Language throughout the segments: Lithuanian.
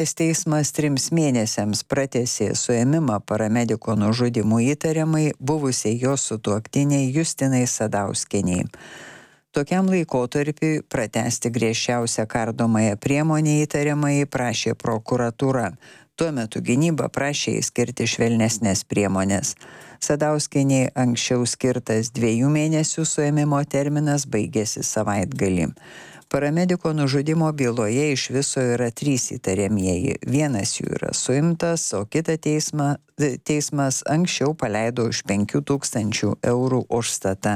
Teismas 3 mėnesiams pratęsė suėmimą paramediko nužudymų įtariamai buvusiai jos sutuoktiniai Justinai Sadauskienei. Tokiam laikotarpiui pratęsti griežčiausią kardomąją priemonę įtariamai prašė prokuratūra. Tuo metu gynyba prašė skirti švelnesnės priemonės. Sadauskienei anksčiau skirtas 2 mėnesių suėmimo terminas baigėsi savaitgalį. Paramediko nužudimo byloje iš viso yra 3 įtariamieji. Vienas jų yra suimtas, o kitą teismas anksčiau paleido už 5 000 eurų užstatą.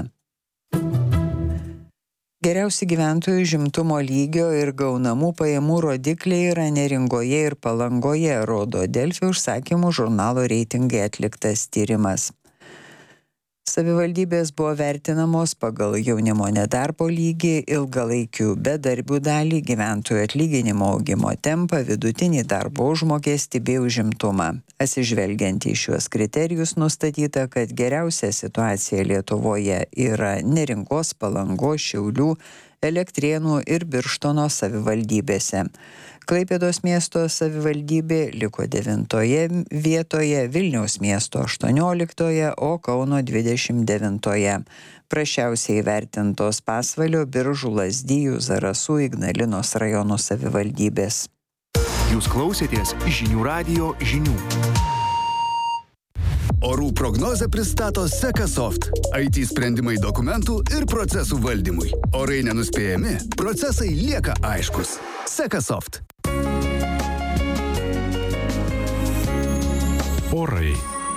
Geriausi gyventojų žimtumo lygio ir gaunamų pajamų rodikliai yra Neringoje ir Palangoje, rodo Delfi užsakymų žurnalo Reitingai atliktas tyrimas. Savivaldybės buvo vertinamos pagal jaunimo nedarbo lygį, ilgalaikių bedarbių dalį, gyventojų atlyginimo augimo tempą, vidutinį darbo užmokestį bei užimtumą. Atsižvelgiant į šiuos kriterijus nustatyta, kad geriausia situacija Lietuvoje yra Neringos, Palangos, Šiaulių, Elektrėnų ir Birštono savivaldybėse. Klaipėdos miesto savivaldybė liko 9 vietoje, Vilniaus miesto 18, o Kauno 29. Prasčiausiai įvertintos Pasvalio, Biržų, Lazdijų, Zarasų, Ignalinos rajonų savivaldybės. Jūs klausėtės Žinių radijo žinių. Orų prognozę pristato Sekasoft. IT sprendimai dokumentų ir procesų valdymui. Orai nenuspėjami, procesai lieka aiškus. Sekasoft. Orai.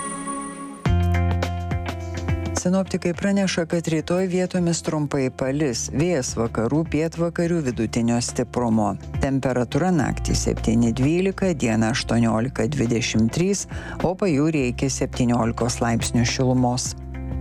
Sinoptikai praneša, kad rytoj vietomis trumpai palis, vėjas vakarų pietvakarių vidutinio stiprumo. Temperatūra naktį 7-12, dieną 18-23, o pajūryje iki 17 laipsnių šilumos.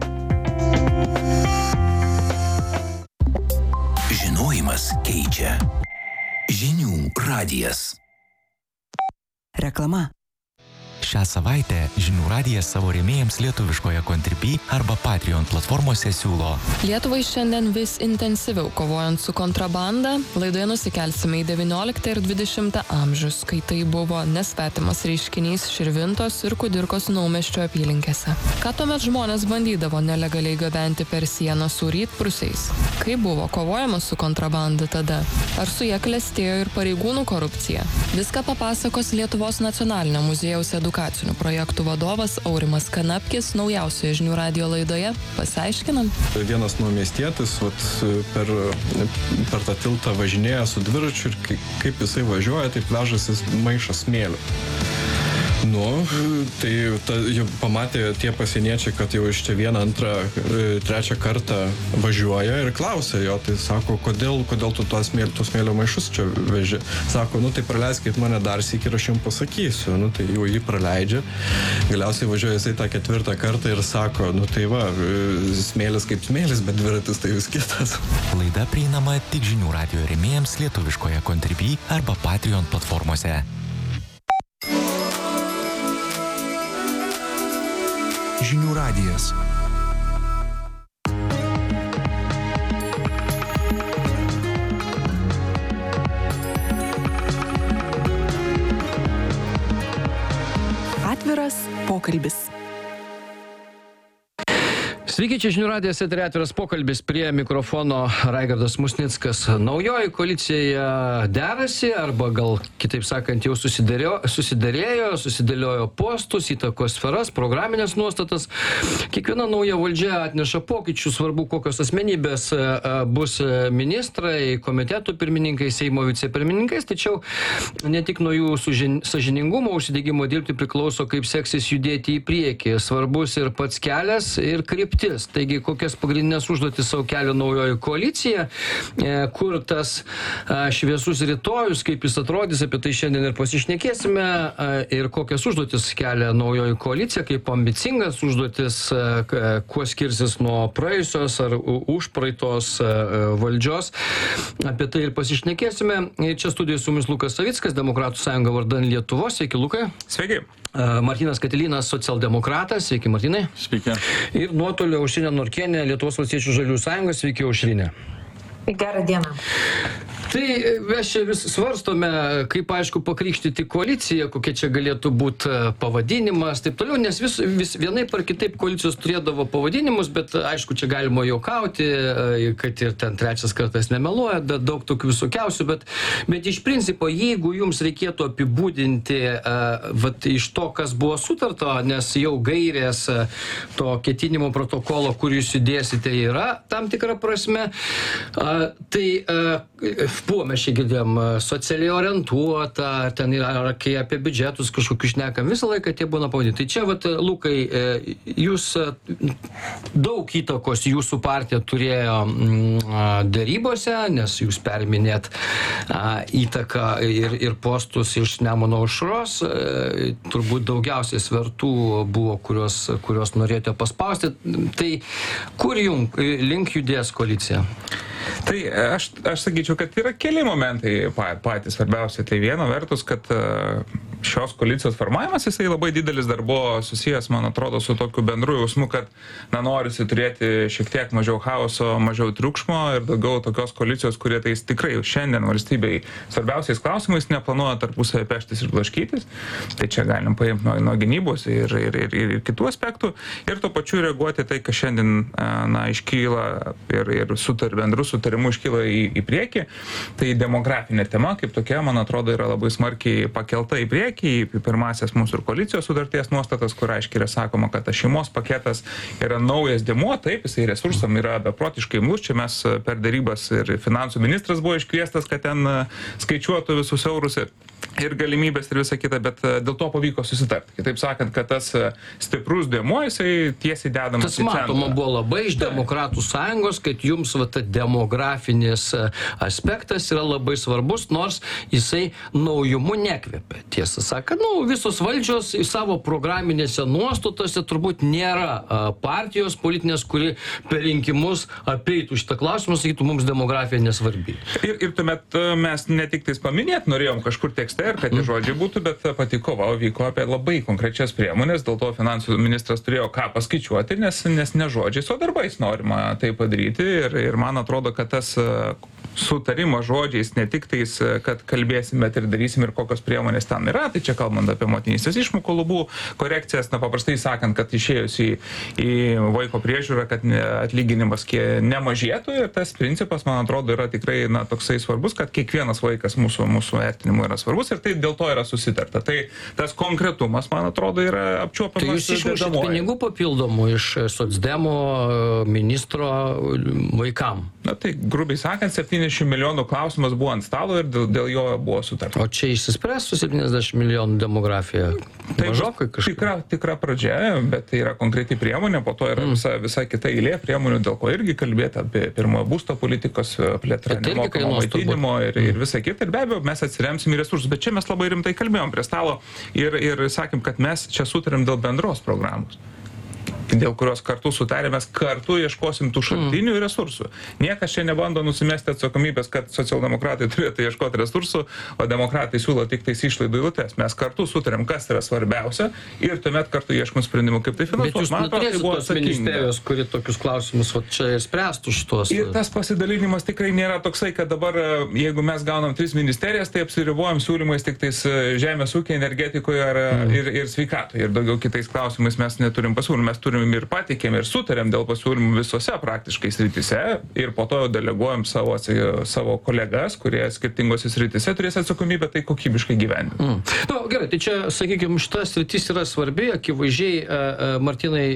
Žinojimas keičia. Žinių radijas. Reklama. Šią savaitę Žinių radijas savo rėmėjams lietuviškoje Contribui arba Patreon platformose siūlo. Lietuvai šiandien vis intensyviau kovojant su kontrabanda, laidoje nusikelsime į 19 ir 20 amžius, kai tai buvo nesvetimas reiškinys Širvintos ir Kudirkos Naumiesčio apylinkėse. Ką tuomet žmonės bandydavo nelegaliai gabenti per sieną su rytprūsiais? Kaip buvo kovojama su kontrabanda tada? Ar su ja klestėjo ir pareigūnų korupcija? Viską papasakos Lietuvos nacionalinio muziejaus edukacinių projektų vadovas Aurimas Kanapkis naujausioje Žinių radijo laidoje. Pasiaiškinam. Vienas naumiestietis per tą tiltą važinėja su dviračiu ir kaip jisai važiuoja, taip vežasi maišą smėlio. Tai jau pamatė tie pasieniečiai, kad jau iš čia 1, 2, 3 kartą važiuoja ir klausia jo, tai sako, kodėl tu tos smėlio maišus čia veži? Sako, tai praleiskit mane dar sykį ir aš jums pasakysiu. Tai jau jį praleidžia. Galiausiai važiuoja jisai tą 4 kartą ir sako, tai va, smėlis kaip smėlis, bet dviratis tai vis kitas. Laida prieinama tik Žinių radijo rėmėjams lietuviškoje Contribui arba Patreon platformose. Žinių radijas. Atviras pokalbis. Sveiki, čia Žinių radijas, eteryje Atviras pokalbis, prie mikrofono Raigardas Musnickas. Naujoji koalicija derasi, arba gal kitaip sakant jau susidėliojo postus, įtakos sferas, programinės nuostatas. Kiekviena nauja valdžia atneša pokyčių, svarbu kokios asmenybės bus ministrai, komitetų pirmininkai, Seimo vicepirmininkais, tačiau ne tik nuo jų sąžiningumo, užsidegimo dirbti priklauso, kaip seksis judėti į priekį. Svarbus ir pats kelias, ir kryptis. Taigi, kokias pagrindinės užduotis savo kelia naujoji koalicija, kur tas šviesus rytojus, kaip jis atrodys, apie tai šiandien ir pasišnekėsime, ir kokias užduotis kelia naujoji koalicija, kaip ambicingas užduotis, kuo skirsis nuo praėjusios ar užpraeitos valdžios. Apie tai ir pasišnekėsime. Čia studijoje su mumis Lukas Savickas, Demokratų sąjunga vardan Lietuvos. Sveiki, Lukai. Sveiki. Martynas Katilinas, socialdemokratas. Sveiki, Martynai. Sveiki. Ir nuotolio Aušrinė Norkienė, Lietuvos valstiečių žaliųjų sąjungos. Sveiki, Aušrinė. Gerą dieną. Tai mes čia vis svarstome, kaip aišku pakrikštyti koaliciją, kokia čia galėtų būti pavadinimas, taip toliau, nes vis vienaip ar kitaip koalicijos turėdavo pavadinimus, bet aišku, čia galima juokauti, kad ir ten trečias kartas nemeluoja, daug tokių visokiausių, bet iš principo, jeigu jums reikėtų apibūdinti vat, iš to, kas buvo sutarta, nes jau gairės to ketinimo protokolo, kur jūs judėsite, yra tam tikrą prasme, tai buvo, mes čia girdėjom, socialiai orientuota, ten yra, kai apie biudžetus kažkokius šnekam, visą laiką tie būna pavadinti. Tai čia, vat, Lukai, jūs daug įtakos jūsų partija turėjo dėrybose, nes jūs periminėt įtaką ir postus iš Nemuno aušros, turbūt daugiausiai svertų buvo, kurios norėjote paspausti. Tai kur link judės koalicija? Tai aš sakyčiau, kad yra keli momentai patys svarbiausia. Tai viena vertus, kad šios koalicijos formavimas, jisai labai didelis dar buvo susijęs, man atrodo, su tokiu bendru jausmu, kad norisi turėti šiek tiek mažiau chaoso, mažiau triukšmo ir daugiau tokios koalicijos, kurie tai tikrai šiandien valstybei svarbiausiais klausimais neplanuoja tarpusavį peštis ir blaškytis. Tai čia galim paimti nuo gynybos ir kitų aspektų ir tuo pačiu reaguoti tai, kas šiandien iškyla ir bendrų sutarimų iškyla į priekį. Tai demografinė tema, kaip tokia, man atrodo, yra labai smarkiai pakelta į priekį, į pirmasias mūsų ir koalicijos sutarties nuostatas, kur aiškiai yra sakoma, kad šeimos paketas yra naujas dėmuo, taip, jisai resursam yra beprotiškai imlus. Čia mes per darybas ir finansų ministras buvo iškviestas, kad ten skaičiuotų visus eurus ir galimybės ir visa kita, bet dėl to pavyko susitarti. Kitaip sakant, kad tas stiprus dėmuo, jisai tiesiai dedamas į centrą. Tas matoma buvo labai iš Demokratų sąjungos, kad jums ta demografinis aspektas yra labai svarbus, nors jisai naujumu nekvepia. Tiesą sakant, visos valdžios į savo programinėse nuostatose turbūt nėra partijos politinės, kuri per rinkimus apeitų šitą klausimą, sakytų, mums demografija nesvarbi. Ir tuomet mes ne tik tais paminėt norėjom kažkur tekste, ir kad tie žodžiai būtų, bet pati kova vyko apie labai konkrečias priemonės, dėl to finansų ministras turėjo ką paskaičiuoti, nes ne žodžiais, o darbais norima tai padaryti ir man atrodo, kad tas sutarimo žodžiais ne tik tais, kad kalbėsim, bet ir darysim ir kokios priemonės ten yra, tai čia kalbant apie motinystės išmokų lubų korekcijas, paprastai sakant, kad išėjus į vaiko priežiūrą, kad atlyginimas nemažėtų ir tas principas, man atrodo, yra tikrai toksai svarbus, kad kiekvienas vaikas mūsų vertinimu yra svarbus ir tai dėl to yra susitarta. Tai tas konkretumas, man atrodo, yra apčiuopiamas. Tai jūs išmušit pinigų papildomų iš socdemo ministro vaikam? Tai grubiai sakant, 70 milijonų klausimas buvo ant stalo ir dėl jo buvo sutarta. O čia išsispręs su 70 milijonų demografija? Tai tikra pradžia, bet tai yra konkreti priemonė, po to yra visa kita eilė priemonių, dėl ko irgi kalbėti apie pirmojo būsto politikos plėtrą, nemokamo maitinimo ir visa kita. Ir be abejo, mes atsiremsim į resursus, bet čia mes labai rimtai kalbėjom prie stalo ir sakėm, kad mes čia sutarėm dėl bendros programos, dėl kurios kartu sutarėmės, kartu ieškosim tų šaltinių ir resursų. Niekas čia nebando nusimesti atsakomybės, kad socialdemokratai turėtų ieškoti resursų, o demokratai siūlo tik tais išlaidų eilutes. Mes kartu sutarėm, kas yra svarbiausia ir tuomet kartu ieškom sprendimų, kaip tai finansuoti. Bet jūs neturėsite tos ministerijos, kuri tokius klausimus čia ir spręstų šitos. Ir tas pasidalinimas tikrai nėra toksai, kad dabar, jeigu mes gaunam 3 ministerijas, tai apsiribuojam siūlymais tik tais žemės ūkio, energetikoje ir sveikatoje. Ir daugiau kitais klausimais mes neturim pasiūlymų. Mes turim ir patikėm ir sutarėm dėl pasiūlymų visose praktiškai srityse ir po to deleguojam savo kolegas, kurie skirtingose srityse turės atsakomybę tai kokybiškai gyventi. Gerai, tai čia, sakykime, šita sritis yra svarbi, akivaizdžiai, Martynai,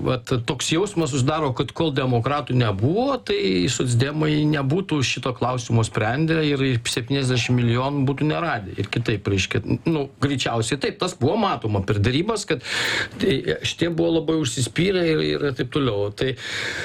toks jausmas susidaro, kad kol demokratų nebuvo, tai socdemai nebūtų šito klausimo sprendę ir 70 milijonų būtų neradę. Ir kitaip, reiškia, greičiausiai taip, tas buvo matoma per darybas, kad šitie buvo labai užsispyrę ir taip toliau. Tai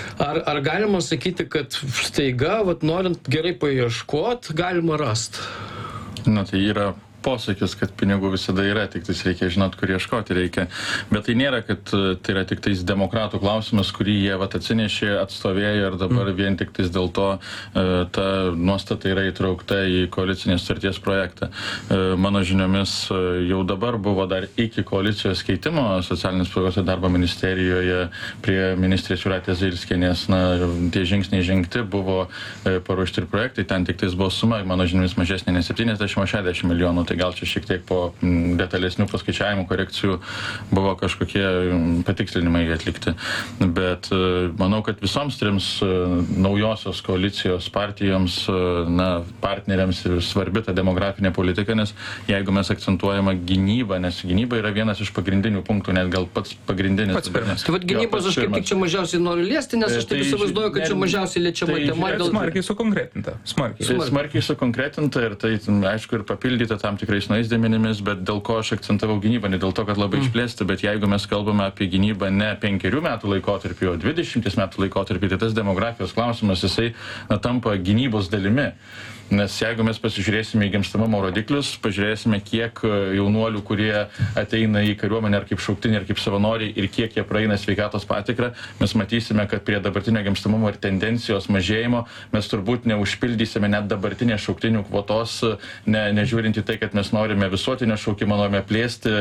ar galima sakyti, kad staiga, norint gerai paieškot, galima rast? Tai yra posakis, kad pinigų visada yra, tik tais reikia žinot, kur ieškoti reikia. Bet tai nėra, kad tai yra tik tais demokratų klausimas, kurį jie atsinešė, atstovėjo ir dabar vien tik tais dėl to ta nuostata yra įtraukta į koalicinės sutarties projektą. Mano žiniomis jau dabar buvo dar iki koalicijos keitimo socialinės apsaugos ir darbo ministerijoje prie ministrės Jūratės Zailskienės, tie žingsniai žengti, buvo paruošti ir projektai, ten tik tais buvo suma, mano žiniomis mažesnė ne 70, o 60 milijonų. Tai gal čia šiek tiek po detalesnių paskaičiavimų korekcijų buvo kažkokie patikslinimai atlikti. Bet manau, kad visoms trims naujosios koalicijos partijoms, partneriams svarbi ta demografinė politika, nes jeigu mes akcentuojame gynybą, nes gynyba yra vienas iš pagrindinių punktų, net gal pats pagrindinis. Pats pirmas. Tai vad gynybos aš kaip tik čia mažiausiai noriu liesti, nes aš taip įsivaizduoju, kad čia mažiausiai liečiama tema. Smarkiai sukonkretinta. Smarkiai sukonkretinta ir tai, aišku, ir papildyta tam tikrais naujais dėmenimis, bet dėl ko aš akcentavau gynybą, ne dėl to, kad labai išplėsti, bet jeigu mes kalbame apie gynybą ne 5 metų laikotarpį, o 20 metų laikotarpį, tai tas demografijos klausimas, jisai tampa gynybos dalimi. Nes jeigu mes pasižiūrėsime į gimstamumo rodiklius, pažiūrėsime, kiek jaunuolių, kurie ateina į kariuomenę ar kaip šauktiniai, ar kaip savanoriai ir kiek jie praeina sveikatos patikrą, mes matysime, kad prie dabartinio gimstamumo ir tendencijos mažėjimo mes turbūt neužpildysime net dabartinės šauktinių kvotos, nežiūrint į tai, kad mes norime visuotinio šaukimo, norime plėsti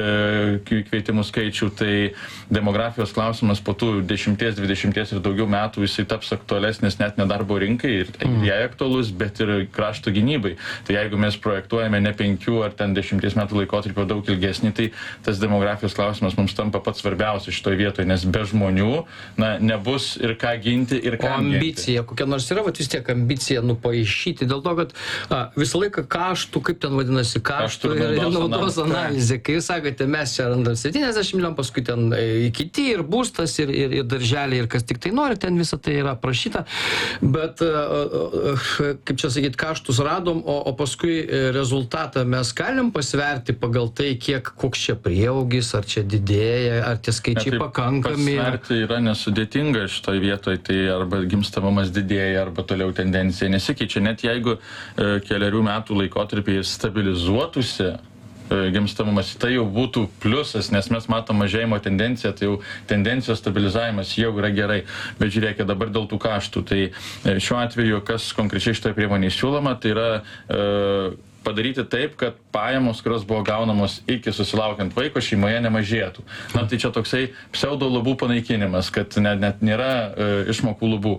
kvietimų skaičių. Tai demografijos klausimas po tų 10, 20 ir daugiau metų jisai taps aktualesnis net nedarbo rinkai ir jai aktualus, bet ir krašto gynybai. Tai jeigu mes projektuojame ne 5 ar ten 10 metų laikotarpio daug ilgesnį, tai tas demografijos klausimas mums tampa pats svarbiausias šitoje vietoje, nes be žmonių nebus ir ką ginti, ir ką ginti. Ambicija, kokia nors yra, vis tiek ambicija nupaišyti, dėl to, kad visą laiką kaštų, kaip ten vadinasi, kaštų ir naudos analizė. Kai jūs sakote, mes čia randam 70 milijonų, paskui ten kiti ir būstas, ir darželiai, ir kas tik tai nori, ten visą tai yra aprašyta, bet kaip čia sakyti, kaštus radom, o paskui rezultatą mes galim pasverti pagal tai, koks čia prieaugis, ar čia didėja, ar tie skaičiai pakankami. Pasverti yra nesudėtinga šitoje vietoje, tai arba gimstamumas didėja, arba toliau tendencija nesikeičia. Net jeigu keliarių metų laikotarpiai stabilizuotųsi gimstamumas, tai jau būtų pliusas, nes mes matom mažėjimo tendenciją, tai jau tendencijos stabilizavimas jau yra gerai. Bet žiūrėkite dabar dėl tų kaštų. Tai šiuo atveju, kas konkrečiai šitoje priemonėje siūloma, tai yra padaryti taip, kad pajamos, kurios buvo gaunamos iki susilaukiant vaiko, šeimoje nemažėtų. Tai čia toksai pseudo lubų panaikinimas, kad net nėra išmokų lubų.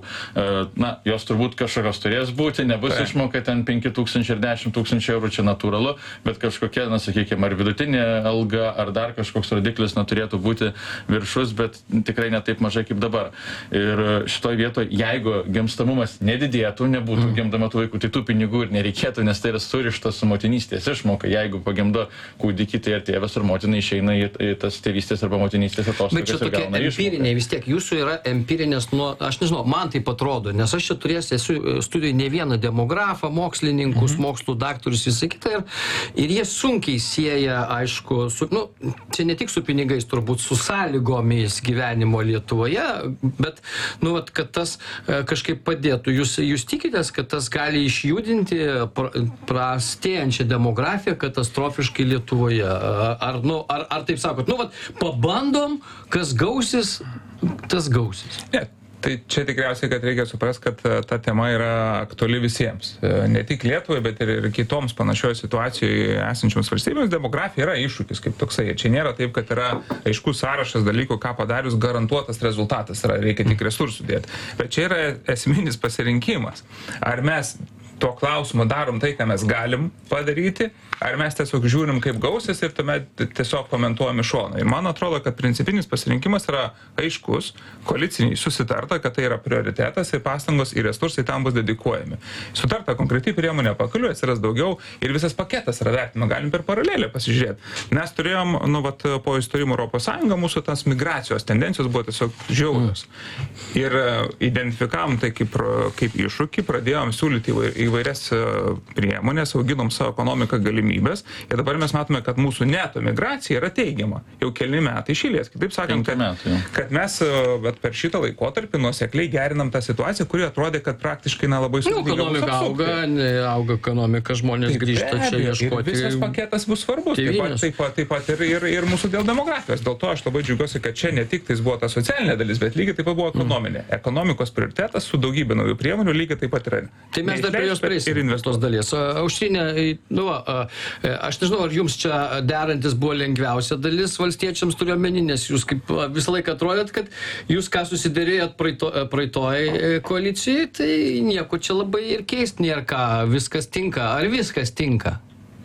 Jos turbūt kažkokios turės būti, nebus išmoka ten 5 000 ir 10 000 eurų, čia natūralu, bet kažkokia, sakykime, ar vidutinė alga, ar dar kažkoks rodiklis turėtų būti viršus, bet tikrai ne taip mažai kaip dabar. Ir šitoj vietoje, jeigu gimstamumas nedidėtų, nebūtų gimdama tų vaikų, tai tų pinigų ir nereikėtų, nes tai yra surištas su motinystės išmoka. Jeigu pagimdo kūdikį, tai ir tėvas ir motina išeina į tas tėvystės arba motinystės atostogas ir gauna išmoką. Bet čia tokie empiriniai, vis tiek jūsų yra empirinės, aš nežinau, man taip atrodo, nes aš čia esu studijoj ne vieną demografą, mokslininkus, mokslų daktarus, visą kitą, ir jie sunkiai sieja, aišku, čia ne tik su pinigais, turbūt su sąlygomis gyvenimo Lietuvoje, bet, kad tas kažkaip padėtų. Jūs tikitės, kad tas gali išjudinti prastėjančią demografiją katastrofiškai Lietuvoje? Ar taip sakot, pabandom, kas gausis, tas gausis? Ne. Tai čia tikriausiai, kad reikia suprasti, kad ta tema yra aktuali visiems. Ne tik Lietuvai, bet ir kitoms panašioje situacijoje esančioms valstybėms. Demografija yra iššūkis kaip toksai. Čia nėra taip, kad yra aiškus sąrašas dalykų, ką padarius garantuotas rezultatas yra, reikia tik resursų dėti. Bet čia yra esminis pasirinkimas. Ar mes tuo klausimu darom tai, ką mes galim padaryti, ar mes tiesiog žiūrim, kaip gausis ir tuomet tiesiog komentuojam iš šono. Ir man atrodo, kad principinis pasirinkimas yra aiškus, koaliciniai susitarta, kad tai yra prioritetas ir pastangos ir resursai tam bus dedikuojami. Sutarta konkreti priemonė pakeliui, atsiras daugiau ir visas paketas yra vertinama, galim per paralelę pasižiūrėti. Mes turėjom, po įstojimo Europos Sąjungą, mūsų tas migracijos tendencijos buvo tiesiog žiaurios. Ir identifikavom tai kaip iššūkį, pradėjom siūlyti įvairias priemonės, auginom savo ekonomiką, galimybės ir dabar mes matome, kad mūsų neto migracija yra teigiama. Jau keli metai iš eilės. Kitaip sakant, kad mes per šitą laikotarpį nuosekliai gerinam tą situaciją, kuri atrodė, kad praktiškai labai sudėtinga bus apsukti. Auga ekonomika, žmonės grįžta čia ieškoti. Visas paketas bus svarbus. Taip pat ir mūsų dėl demografijos. Dėl to aš labai džiaugiuosi, kad čia ne tik tai buvo ta socialinė dalis, bet lygiai taip pat buvo ekonominė. Ekonomikos prioritetas su daugybė naujų priemonių lygiai taip pat yra. Tai mes dar prie jos prieisim ir investuos dalies. Aušrinė, aš nežinau, ar jums čia derantis buvo lengviausia dalis valstiečiams turiu omeny, nes jūs kaip visą laiką atrodėt, kad jūs ką susiderėjot praeitoj koalicijai, tai nieko čia labai ir keist nėra ką, viskas tinka. Ar viskas tinka?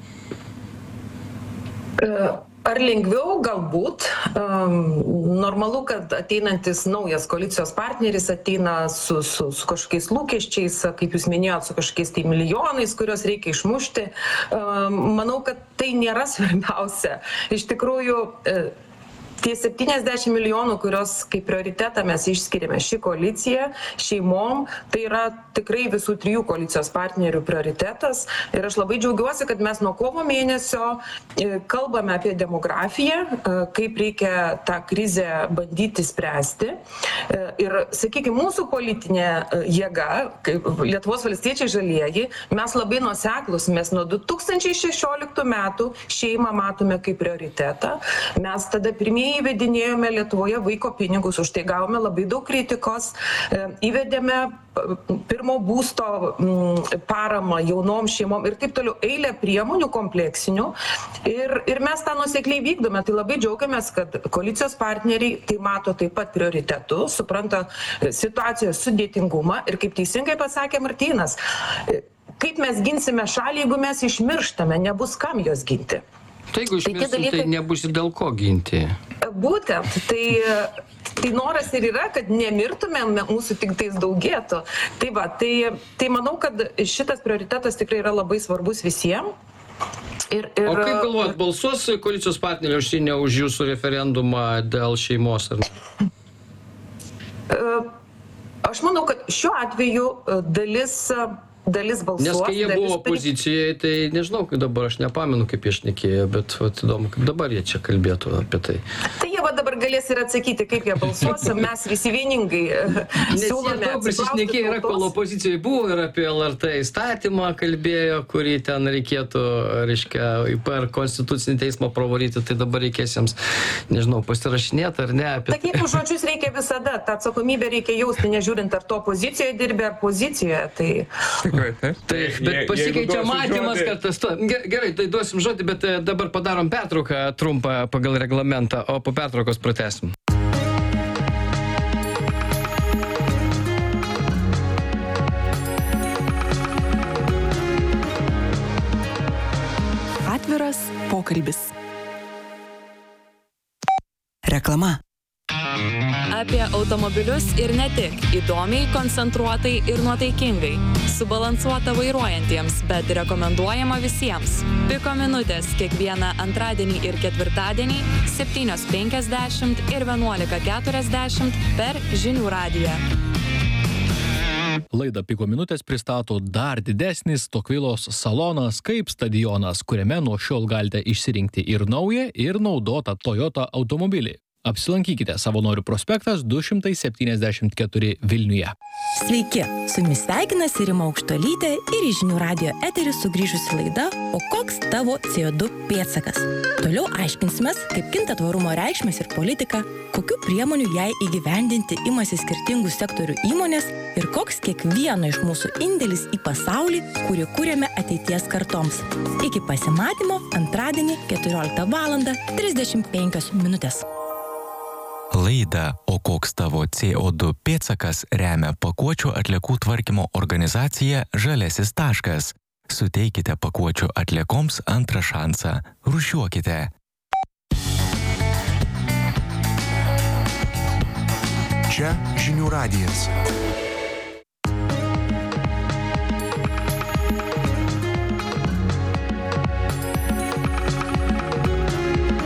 Ar lengviau? Galbūt. Normalu, kad ateinantis naujas koalicijos partneris ateina su kažkokiais lūkesčiais, kaip jūs minėjot, su kažkokiais tai milijonais, kuriuos reikia išmušti. Manau, kad tai nėra svarbiausia. Iš tikrųjų, tie 70 milijonų, kurios kaip prioritetą mes išskiriame šį koaliciją, šeimom, tai yra tikrai visų trijų koalicijos partnerių prioritetas. Ir aš labai džiaugiuosi, kad mes nuo kovo mėnesio kalbame apie demografiją, kaip reikia tą krizę bandyti spręsti. Ir, sakykime, mūsų politinė jėga, kaip Lietuvos valstiečiai žalieji, mes labai nuoseklus, mes nuo 2016 metų šeimą matome kaip prioritetą. Mes tada pirmieji įvedinėjome Lietuvoje vaiko pinigus, už tai gavome labai daug kritikos, įvedėme pirmo būsto paramą jaunom šeimom ir taip toliau, eilę priemonių kompleksinių ir mes tą nuosekliai vykdome. Tai labai džiaugiamės, kad koalicijos partneriai tai mato taip pat prioritetu, supranta situacijos sudėtingumą ir kaip teisingai pasakė Martynas, kaip mes ginsime šalį, jeigu mes išmirštame, nebus kam jos ginti. Tai jeigu išmirsim, tai nebus ir dėl ko ginti. Būtent, tai noras ir yra, kad nemirtumėm, mūsų tik tais daugėtų. Tai manau, kad šitas prioritetas tikrai yra labai svarbus visiems. O kaip galvojat, balsuos koalicijos partneriai Aušrinė už jūsų referendumą dėl šeimos? Aš manau, kad šiuo atveju dalis balsuos. Nes kai jie buvo opozicijoje, tai nežinau, kaip dabar, aš nepamenu, kaip jie šnekėjo, bet įdomu, kaip dabar jie čia kalbėtų apie tai. Tai jie dabar galės ir atsakyti, kaip jie balsuos, mes visi vieningai siūlome. Nes jie prisišnekėjo yra, kol opozicijoje buvo ir apie LRT įstatymą kalbėjo, kurį ten reikėtų, reiškia, per konstitucinį teismą pravaryti, tai dabar reikės jiems, nežinau, pasirašinėti ar ne. Takiepų žodžius reikia visada, tą atsakomybę reikia jausti, nežiūrint ar to opozicijoje dirbi ar pozicijoje. Taip, bet pasikeičia matymas kartais. Gerai, tai duosim žodį, bet dabar padarom pertrauką trumpą pagal reglamentą, o po pertraukos pratęsim. Atviras pokalbis. Reklama. Apie automobilius ir ne tik. Įdomiai, koncentruotai ir nuotaikingai. Subalansuota vairuojantiems, bet rekomenduojama visiems. Piko minutės kiekvieną antradienį ir ketvirtadienį 7:50 ir 11:40 per Žinių radiją. Laidą Piko minutės pristato dar didesnis Tokvilos salonas kaip stadionas, kuriame nuo šiol galite išsirinkti ir naują, ir naudotą Toyota automobilį. Apsilankykite Savanorių prospektas 274 Vilniuje. Sveiki, su jumis sveikinasi Rima Aukštuolytė ir į Žinių radijo eterį sugrįžusi laida O koks tavo CO2 pėdsakas? Toliau aiškinsimės, kaip kinta tvarumo reikšmės ir politika, kokių priemonių jai įgyvendinti imasi skirtingų sektorių įmonės ir koks kiekvieno iš mūsų indėlis į pasaulį, kurį kūrėme ateities kartoms. Iki pasimatymo antradienį 14:35. Laidą O koks tavo CO2 pėdsakas remia pakuočių atliekų tvarkymo organizacija Žaliasis taškas. Suteikite pakuočių atliekoms antrą šansą. Rūšiuokite. Čia Žinių radijas.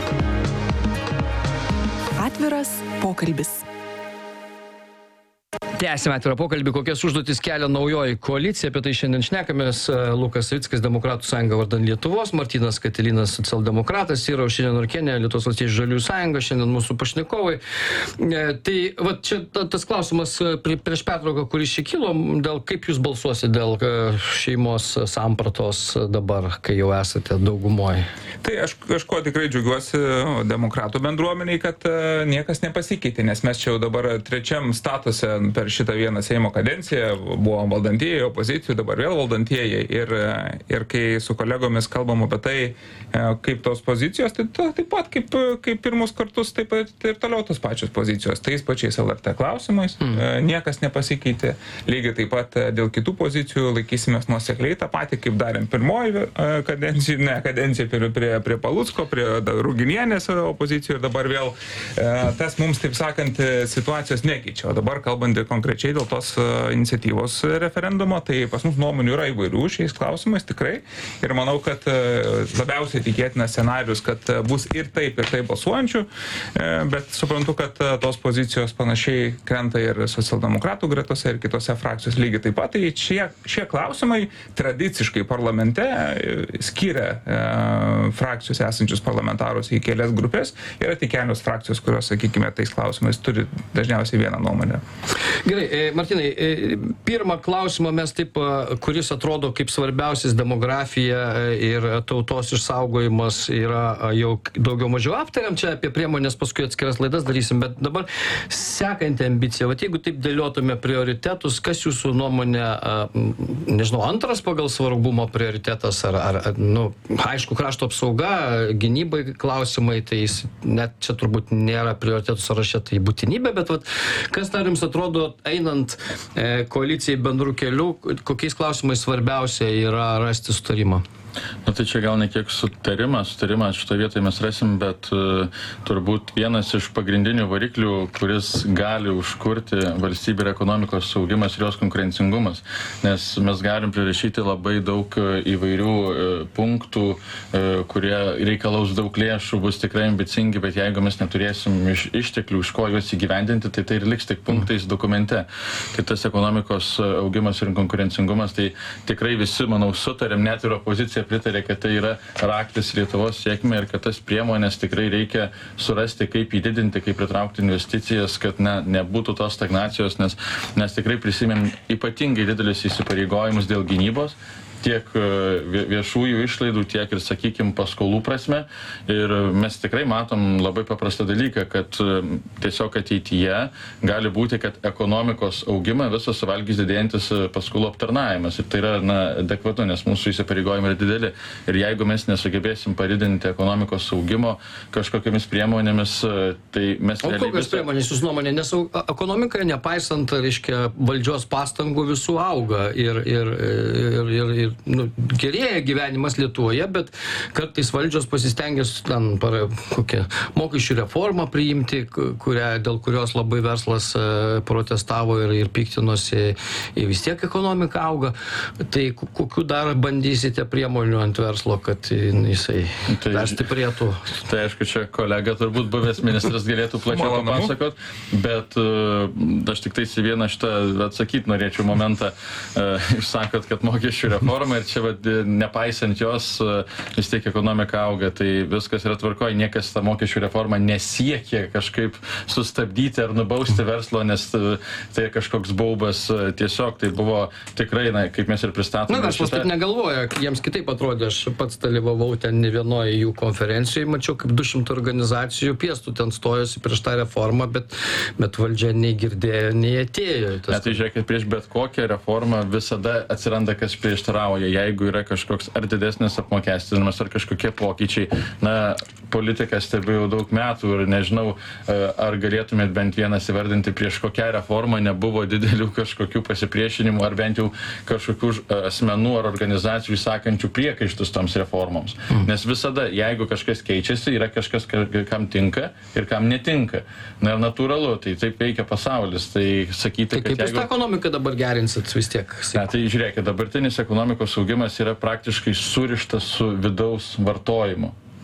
Atviras pokalbis. Tęsime atvirą pokalbį, kokias užduotis kelia naujoji koalicija. Apie tai šiandien šnekamės. Lukas Savickas, Demokratų sąjunga vardan Lietuvos, Martynas Katilinas, socialdemokratas ir Aušrinė Norkienė, Lietuvos valstiečių žaliųjų sąjunga, šiandien mūsų pašnekovai. Tai va čia tas klausimas prieš pertrauką, kuris čia kilo, dėl kaip jūs balsuosite dėl šeimos sampratos dabar, kai jau esate daugumoje. Tai aš ko tikrai džiaugiuosi demokratų bendruomeniai, kad niekas nepasikeitė, nes mes čia jau dabar trečiam statuse per šitą vieną Seimo kadenciją buvom valdantieji, opozicijų, dabar vėl valdantieji. Ir kai su kolegomis kalbam apie tai, kaip tos pozicijos, tai taip pat kaip pirmus kartus, taip ir toliau tos pačios pozicijos, tais pačiais LRT klausimais. Niekas nepasikeitė. Lygiai taip pat dėl kitų pozicijų laikysimės nuosekliai tą patį, kaip darėm pirmoji kadencija prie Palucko, prie Ruginienės opozicijų ir dabar vėl tas mums, taip sakant, situacijos nekeičia. O dabar kalbant konkrečiai dėl tos iniciatyvos referendumo, tai pas mus nuomonių yra įvairių šiais klausimais tikrai. Ir manau, kad labiausiai tikėtinas scenarius, kad bus ir taip balsuojančių, bet suprantu, kad tos pozicijos panašiai krenta ir socialdemokratų gretose ir kitose frakcijos lygiai taip pat. Tai šie klausimai tradiciškai parlamente skiria frakcijos esančius parlamentarus į kelias grupės. Yra tik kelios frakcijos, kurios, sakykime, tais klausimais turi dažniausiai vieną nuomonę. Gerai, Martynai, pirmą klausimą mes taip, kuris atrodo kaip svarbiausias demografija ir tautos išsaugojimas yra jau daugiau mažiau aptariam, čia apie priemonės paskui atskiras laidas darysim, bet dabar sekanti ambicija, vat jeigu taip dėliotume prioritetus, kas jūsų nuomonė, nežinau, antras pagal svarbumą prioritetas, aišku, krašto apsauga, gynybai klausimai, tai net čia turbūt nėra prioritetų sąraše, tai būtinybė, bet vat, kas dar jums atrodo, einant koalicijai bendrų kelių, kokiais klausimais svarbiausia yra rasti sutarimą? Na tai čia gal ne kiek sutarimą šitoje vietoje mes rasim, bet turbūt vienas iš pagrindinių variklių, kuris gali užkurti valstybę ir ekonomikos saugimas ir jos konkurencingumas, nes mes galim prirašyti labai daug įvairių punktų, kurie reikalaus daug lėšų, bus tikrai ambicingi, bet jeigu mes neturėsim išteklių, iš ko juos įgyvendinti, tai ir liks tik punktais dokumente. Tai tas ekonomikos augimas ir konkurencingumas, tai tikrai visi, manau, sutarėm, net ir opozicija pritarė, kad tai yra raktis Lietuvos sėkmė ir kad tas priemonės tikrai reikia surasti, kaip įdidinti, kaip pritraukti investicijas, kad nebūtų tos stagnacijos, nes tikrai prisimėm ypatingai didelis įsipareigojimus dėl gynybos, tiek viešųjų išlaidų, tiek ir, sakykime, paskolų prasme. Ir mes tikrai matom labai paprastą dalyką, kad tiesiog ateityje gali būti, kad ekonomikos augimą visą suvalgys didėjantis paskolų aptarnavimas. Ir tai yra adekvatu, nes mūsų įsipareigojimai yra dideli. Ir jeigu mes nesugebėsim padidinti ekonomikos augimo kažkokiamis priemonėmis, tai mes... O kokios priemonės jūs nuomonė? Nes ekonomika, nepaisant, reiškia, valdžios pastangų visų auga ir gerėja gyvenimas Lietuvoje, bet kartais valdžios pasistengia kokią mokesčių reformą priimti, dėl kurios labai verslas protestavo ir piktinosi, vis tiek ekonomika auga. Tai kokių dar bandysite priemonių ant verslo, kad jisai dar stiprėtų? Tai aišku, čia kolega turbūt buvęs ministras galėtų plačiau papasakot, bet aš tik tais į vieną šitą atsakyti norėčiau momentą. Jūs sakot, kad mokesčių reforma ir čia nepaisant jos vis tiek ekonomika auga, tai viskas yra tvarkoj, niekas tą mokesčių reformą nesiekia kažkaip sustabdyti ar nubausti verslo, nes tai kažkoks baubas, tiesiog tai buvo tikrai, kaip mes ir pristatome. Verslas taip negalvoja, jiems kitaip atrodė, aš pats dalyvavau ten ne vienoje jų konferencijoje, mačiau kaip 200 organizacijų piestų ten stojosi prieš tą reformą, bet valdžia nei girdėjo, nei atėjo. Tai žiūrėkit, prieš bet kokią reformą visada atsiranda kas prieštarauja. Jeigu yra kažkoks ar didesnis apmokestinimas, ar kažkokie pokyčiai, politiką stebiu jau daug metų ir nežinau, ar galėtumėt bent vienas įvardinti, prieš kokią reformą nebuvo didelių kažkokių pasipriešinimų, ar bent jau kažkokių asmenų ar organizacijų sakančių priekaištus toms reformoms. Nes visada, jeigu kažkas keičiasi, yra kažkas, kam tinka ir kam netinka. Ir natūralu, tai taip veikia pasaulis. Tai sakyti, kaip jūs tą ekonomiką dabar gerinsit vis tiek? Tai žiūrėkit, dabartinis ekonomikos augimas yra praktiškai surištas su vidaus vartojimu.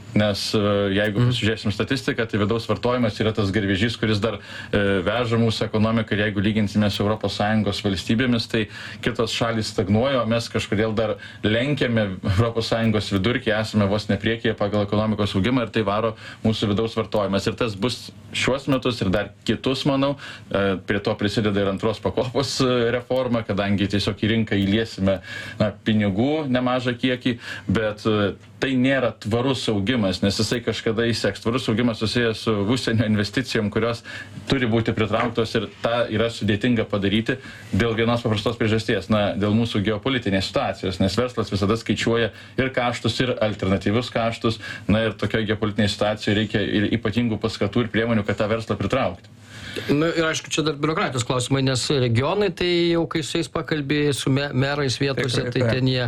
Nes jeigu pasižiūrėsim statistiką, tai vidaus vartojimas yra tas garvežys, kuris dar veža mūsų ekonomiką ir jeigu lyginsime su ES valstybėmis, tai kitos šalys stagnuoja, o mes kažkodėl dar lenkiame ES vidurkį, esame vos nepriekyje pagal ekonomikos augimą ir tai varo mūsų vidaus vartojimas. Ir tas bus šiuos metus ir dar kitus, manau, prie to prisideda ir antros pakopos reforma, kadangi tiesiog į rinką įliesime pinigų nemažą kiekį, bet tai nėra tvarus augimas, nes jisai kažkada įseks. Tvarus augimas susijęs su užsienio investicijom, kurios turi būti pritrauktos ir tą yra sudėtinga padaryti dėl vienos paprastos priežasties, dėl mūsų geopolitinės situacijos, nes verslas visada skaičiuoja ir kaštus, ir alternatyvius kaštus, ir tokioje geopolitinėje situacijoje reikia ir ypatingų paskatų ir priemonių, kad tą verslą pritraukti. Ir aišku, čia dar biurokratijos klausimai, nes regionai, tai jau kai su jais pakalbėjai su merais vietose, tai ten jie,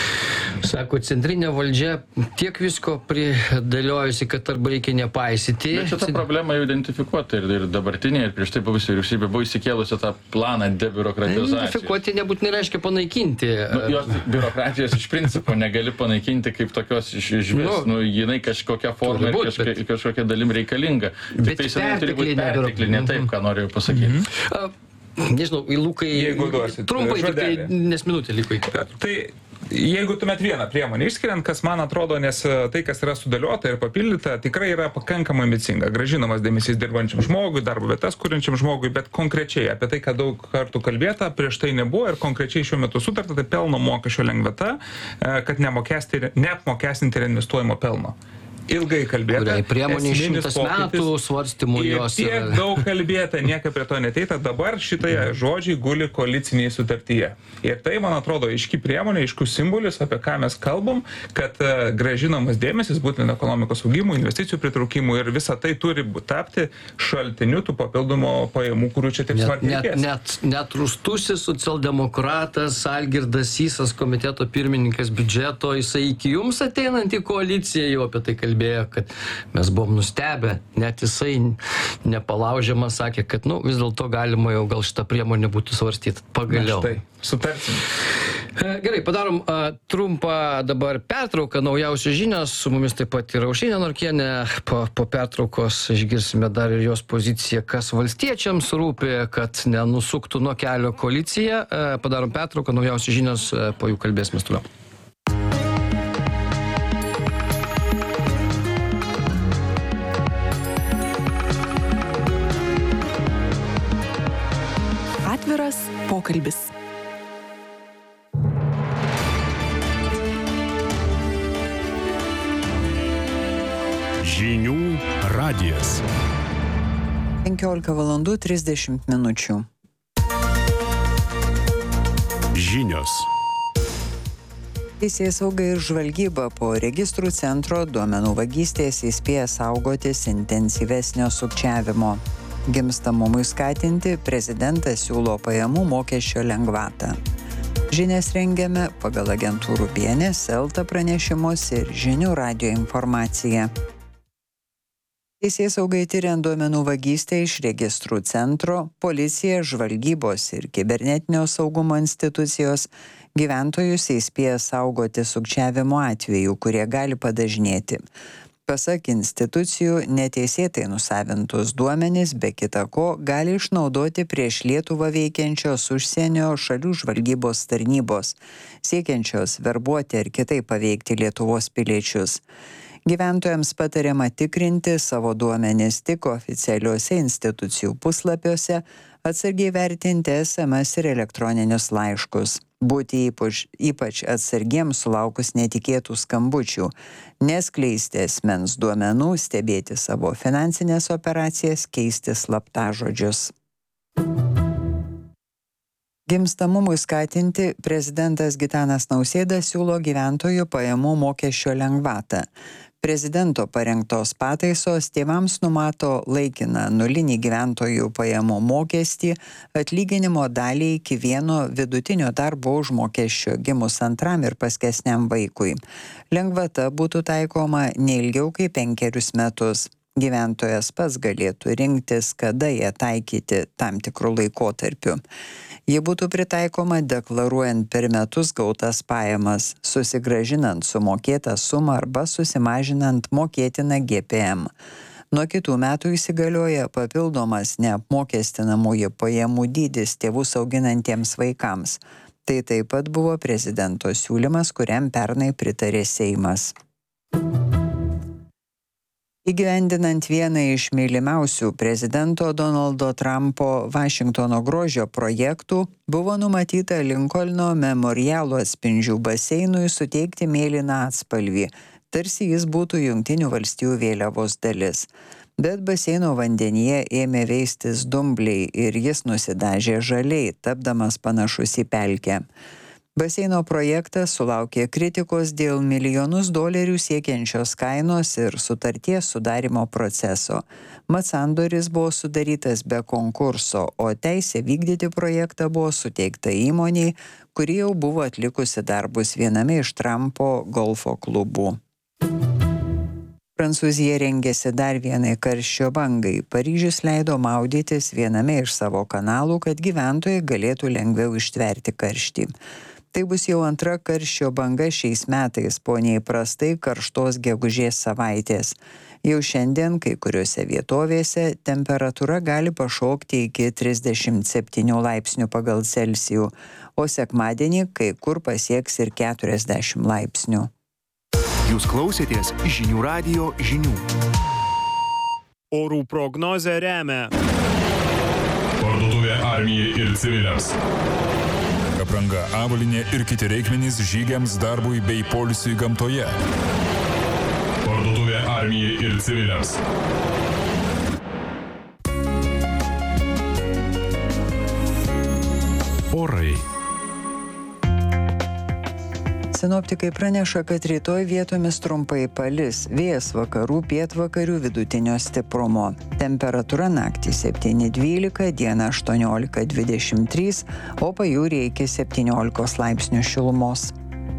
sako, centrinė valdžia tiek visko pridėliojusi, kad arba reikia nepaisyti. Bet šitą problemą jau identifikuota ir dabartinė, ir prieš tai buvusi vyriausybė buvo įsikėlusi tą planą debiurokratizacijos. Identifikuoti nebūtinai reiškia panaikinti. Jos biurokratijos iš principo negali panaikinti kaip tokios išvis, jinai kažkokia forma ir kažkokia dalim reikalinga. Bet perteklinė, taip, ką noriu pasakyti. Nežinau, Lukai, trumpai, tik nes minutė liko iki. Tai jeigu tuomet vieną priemonę išskiriant, kas man atrodo, nes tai, kas yra sudėliota ir papildyta, tikrai yra pakankamai ambicinga. Gražinamas dėmesys dirbančiam žmogui, darbo vietas kuriančiam žmogui, bet konkrečiai apie tai, ką daug kartų kalbėta, prieš tai nebuvo ir konkrečiai šiuo metu sutarta, tai pelno mokesčio lengvata, kad neapmokestinti reinvestuojamo pelno. Ilgai kalbėta. Priemonė 100 metų svarstymų jos. Ir tiek daug kalbėta, nieka prie to neteita. Dabar šitai žodžiai guli koaliciniai sutartyje. Ir tai, man atrodo, aiški priemonė, aiškus simbolis, apie ką mes kalbam, kad grąžinamas dėmesys būtent ekonomikos augimų, investicijų pritraukimų ir visa tai turi tapti šaltiniu tų papildomų pajamų, kurių čia taip smarkiai reikės. Net rūstusis socialdemokratas Algirdas Sysas, komiteto pirmininkas biudžeto, jisai iki jums ateinant į koaliciją jau apie tai kalbėjo, kad mes buvom nustebę, net jisai nepalaužiamas sakė, kad vis dėlto galima jau gal šitą priemonę būtų svarstyti pagaliau. Štai, sutarsim. Gerai, padarom trumpą dabar pertrauką, naujausios žinios, su mumis taip pat yra Aušrinė Norkienė, po pertraukos išgirsime dar ir jos poziciją, kas valstiečiams rūpi, kad nenusuktų nuo kelio koalicija. Padarom pertrauką, naujausios žinios, po jų kalbėsime toliau. Atviras pokalbis. Žinių radijas. 15:30 minučių. Žinios. Teisėsauga ir žvalgyba po registrų centro duomenų vagystės įspėja saugotis intensyvesnio sukčiavimo. Gimstamumui skatinti prezidentas siūlo pajamų mokesčio lengvatą. Žinias rengiame pagal agentūrų BNS, Elta pranešimus ir Žinių radijo informaciją. Teisėsaugai tyriant duomenų vagystę iš registrų centro, policija, žvalgybos ir kibernetinio saugumo institucijos gyventojus įspėja saugoti sukčiavimo atvejų, kurie gali padažnėti. Pasak institucijų, neteisėtai nusavintus duomenis, be kita ko, gali išnaudoti prieš Lietuvą veikiančios užsienio šalių žvalgybos tarnybos, siekiančios verbuoti ar kitaip paveikti Lietuvos piliečius. Gyventojams patariama tikrinti savo duomenis tik oficialiuose institucijų puslapiuose, atsargiai vertinti SMS ir elektroninius laiškus. Būti ypač atsargiems sulaukus netikėtų skambučių, neskleisti asmens duomenų, stebėti savo finansinės operacijas, keisti slaptažodžius. Gimstamumui skatinti prezidentas Gitanas Nausėda siūlo gyventojų pajamų mokesčio lengvatą. Prezidento parengtos pataisos tėvams numato laikiną nulinį gyventojų pajamų mokestį, atlyginimo dalį iki 1 vidutinio darbo užmokesčio gimus antram ir paskesniam vaikui. Lengvata būtų taikoma neilgiau kaip 5 metus. Gyventojas pats galėtų rinktis, kada ją taikyti tam tikrų laikotarpių. Ji būtų pritaikoma deklaruojant per metus gautas pajamas, susigrąžinant sumokėtą sumą arba susimažinant mokėtiną GPM. Nuo kitų metų įsigalioja papildomas neapmokestinamųjų pajamų dydis tėvus auginantiems vaikams. Tai taip pat buvo prezidento siūlymas, kuriam pernai pritarė Seimas. Įgyvendinant vieną iš mylimiausių prezidento Donaldo Trumpo Vašingtono grožio projektų, buvo numatyta Linkolno memorialo atspindžių baseinui suteikti mėlyną atspalvį, tarsi jis būtų Jungtinių valstijų vėliavos dalis. Bet baseino vandenyje ėmė veistis dumbliai ir jis nusidažė žaliai, tapdamas panašus į pelkę. Baseino projektas sulaukė kritikos dėl milijonus dolerių siekiančios kainos ir sutarties sudarimo proceso. Mat sandoris buvo sudarytas be konkurso, o teisė vykdyti projektą buvo suteikta įmoniai, kuri jau buvo atlikusi darbus viename iš Trumpo golfo klubų. Prancūzija rengėsi dar vienai karščio bangai. Paryžius leido maudytis viename iš savo kanalų, kad gyventojai galėtų lengviau ištverti karštį. Tai bus jau antra karščio banga šiais metais po neįprastai karštos gegužės savaitės. Jau šiandien kai kuriuose vietovėse temperatūra gali pašokti iki 37 laipsnių pagal Celsijų, o sekmadienį kai kur pasieks ir 40 laipsnių. Jūs klausėtės Žinių radijo žinių. Orų prognozę remia Parduotuvė Armijai ir civiliams. Apranga, avalynė ir kiti reikmenys žygiams, darbui bei poilsiui gamtoje. Parduotuvė Armijai ir civiliams. Orai. Sinoptikai praneša, kad rytoj vietomis trumpai palis, vėjas vakarų pietvakarių vidutinio stiprumo. Temperatūra naktį 7-12, dieną 18-23, o pajūryje iki 17 laipsnių šilumos.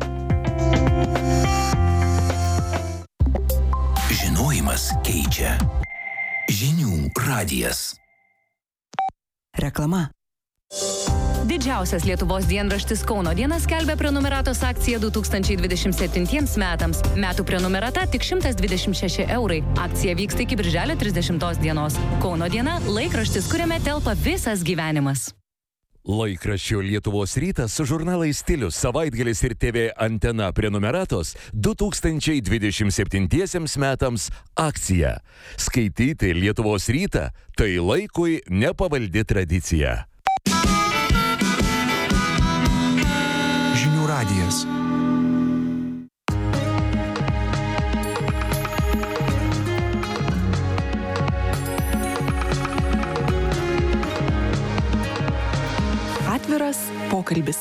Žinojimas keičia. Žinių radijas. Reklama. Didžiausias Lietuvos dienraštis Kauno diena skelbia prenumeratos akciją 2027 metams. Metų prenumerata tik 126 €. Akcija vyksta iki birželio 30 dienos. Kauno diena – laikraštis, kuriame telpa visas gyvenimas. Laikraščio Lietuvos rytas su žurnalais Stilius, Savaitgalis ir TV Antena prenumeratos 2027 metams akcija. Skaityti Lietuvos rytą – tai laikui nepavaldi tradicija. Žinių radijas. Atviras pokalbis.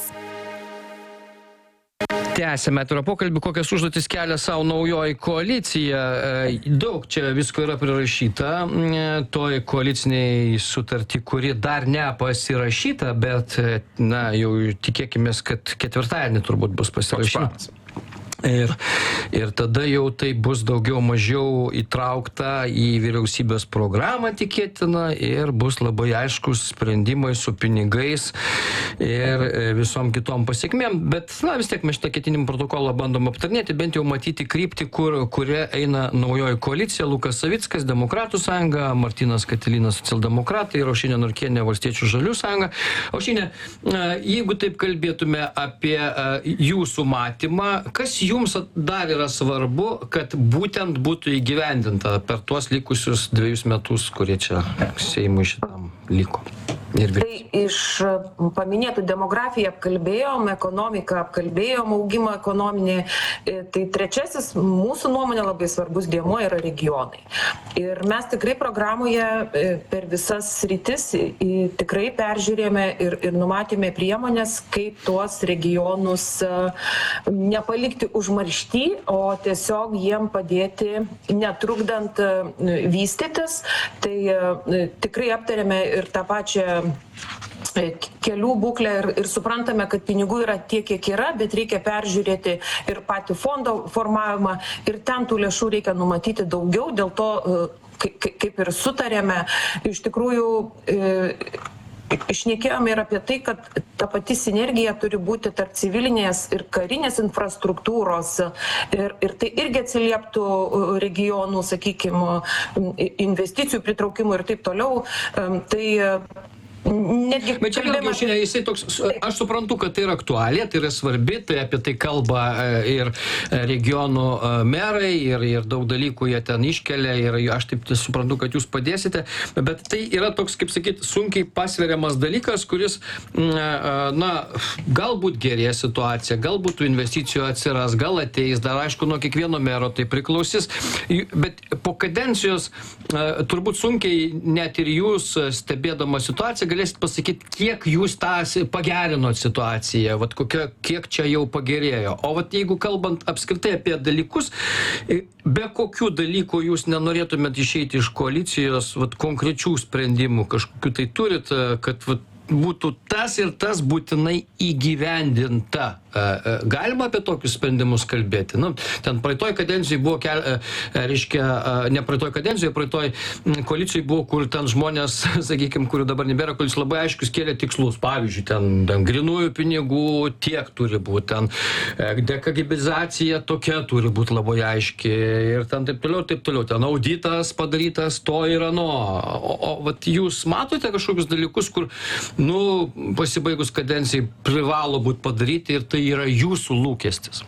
Tęsime atvirą pokalbį, kokias užduotis kelia savo naujoji koalicija. Daug čia visko yra prirašyta toj koaliciniai sutartį, kuri dar nepasirašyta, bet jau tikėkimės, kad ketvirtadienį turbūt bus pasirašyta. Ir tada jau tai bus daugiau mažiau įtraukta į vyriausybės programą tikėtina ir bus labai aiškus sprendimai su pinigais ir visom kitom pasiekmėm. Bet vis tiek mes šitą ketinimų protokolą bandom aptarnėti, bent jau matyti kryptį, kuria eina naujoji koalicija. Lukas Savickas, Demokratų sąjunga, Martynas Katilinas, Socialdemokratai ir Aušrinė Norkienė, Valstiečių žalių sąjunga. Aušrinė, jeigu taip kalbėtume apie jūsų matymą, kas jums dar yra svarbu, kad būtent būtų įgyvendinta per tuos likusius 2 metus, kurie čia Seimui šitam liko? Tai iš paminėtų demografiją apkalbėjom, ekonomiką apkalbėjom, augimą ekonominį. Tai trečiasis mūsų nuomonė labai svarbus dėmuo yra regionai. Ir mes tikrai programoje per visas sritis tikrai peržiūrėjome ir numatėme priemonės, kaip tuos regionus nepalikti užmaršty, o tiesiog jiem padėti netrukdant vystytis. Tai tikrai aptarėme ir tą pačią kelių būklę ir suprantame, kad pinigų yra tiek, kiek yra, bet reikia peržiūrėti ir patį fondo formavimą ir ten tų lėšų reikia numatyti daugiau, dėl to kaip ir sutarėme, iš tikrųjų šnekėjome ir apie tai, kad ta pati sinergija turi būti tarp civilinės ir karinės infrastruktūros ir tai irgi atsilieptų regionų, sakykime, investicijų pritraukimų ir taip toliau. Bet čia vėlgi, jisai toks, aš suprantu, kad tai yra aktualija, tai yra svarbi, tai apie tai kalba ir regionų merai, ir daug dalykų jie ten iškelia, ir aš taip suprantu, kad jūs padėsite, bet tai yra toks, kaip sakyti, sunkiai pasveriamas dalykas, kuris, galbūt gerės situacija, galbūt tų investicijų atsiras, gal ateis, dar aišku, nuo kiekvieno mero tai priklausys, bet po kadencijos turbūt sunkiai net ir jūs stebėdama situaciją galėsit pasakyti, kiek jūs tą pagerinot situaciją, kiek čia jau pagerėjo. O jeigu kalbant apskritai apie dalykus, be kokių dalykų jūs nenorėtumėt išeiti iš koalicijos, konkrečių sprendimų kažkokių tai turit, kad būtų tas ir tas būtinai įgyvendinta. Galima apie tokius sprendimus kalbėti. Ten praeitoj kadencijai buvo, ne praeitoj kadencijai, praeitoj koalicijai buvo, kur ten žmonės, sakykime, kurių dabar nebėra koalicijos, labai aiškius kėlė tikslus. Pavyzdžiui, ten grinųjų pinigų tiek turi būti, ten dekagibizacija tokia turi būti labai aiški ir ten taip toliau. Ten auditas padarytas to ir ano. O jūs matote kažkokius dalykus, kur pasibaigus kadencijai privalo būti padaryti ir tai yra jūsų lūkestis?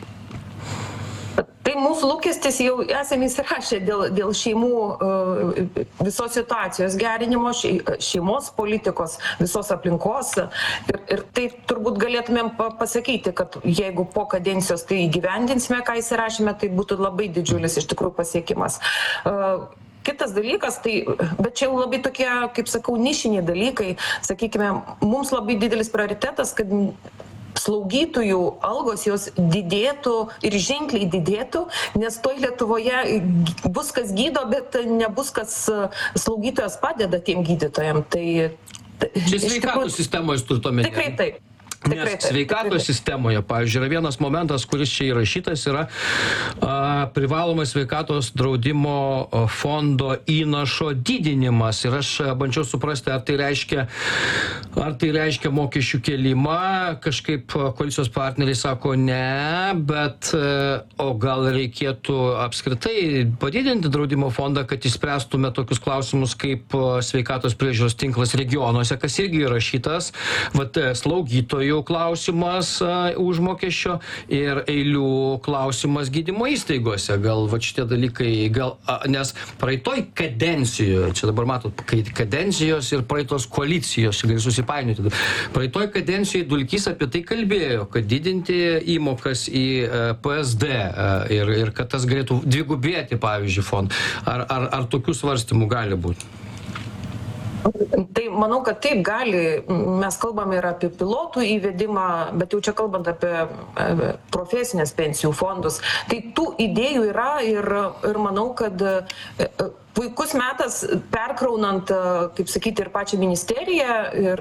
Tai mūsų lūkestis jau esame įsirašę dėl šeimų visos situacijos gerinimo, šeimos politikos, visos aplinkos. Ir tai turbūt galėtumėm pasakyti, kad jeigu po kadencijos tai įgyvendinsime, ką įsirašėme, tai būtų labai didžiulis iš tikrųjų pasiekimas. Kitas dalykas, bet čia jau labai tokie, kaip sakau, nišiniai dalykai, sakykime, mums labai didelis prioritetas, kad slaugytojų algos jos didėtų ir ženkliai didėtų, nes toj Lietuvoje bus kas gydo, bet nebus kas slaugytojas padeda tiem gydytojam. Čia sveikatos sistemoje turite omenyje. Tikrai taip. Nes sveikatos sistemoje, pavyzdžiui, yra vienas momentas, kuris čia įrašytas, yra privalomas sveikatos draudimo fondo įnašo didinimas. Ir aš bandžiau suprasti, ar tai reiškia mokesčių kėlimą. Kažkaip koalicijos partneriai sako ne, bet o gal reikėtų apskritai padidinti draudimo fondą, kad išspręstume tokius klausimus kaip sveikatos priežiūros tinklas regionuose, kas irgi įrašytas, slaugytojų klausimas užmokesčio ir eilių klausimas gydymo įstaigose. Gal šitie dalykai, nes praeitoj kadencijoje, čia dabar matot, kadencijos ir praeitos koalicijos, čia gali susipainioti. Praeitoj kadencijoje Dulkys apie tai kalbėjo, kad didinti įmokas į PSD ir kad tas galėtų dvigubėti, pavyzdžiui, fondą. Ar tokių svarstymų gali būti? Tai manau, kad taip gali. Mes kalbame ir apie pilotų įvedimą, bet jau čia kalbant apie profesinės pensijų fondus. Tai tų idėjų yra ir manau, kad puikus metas perkraunant, kaip sakyti, ir pačią ministeriją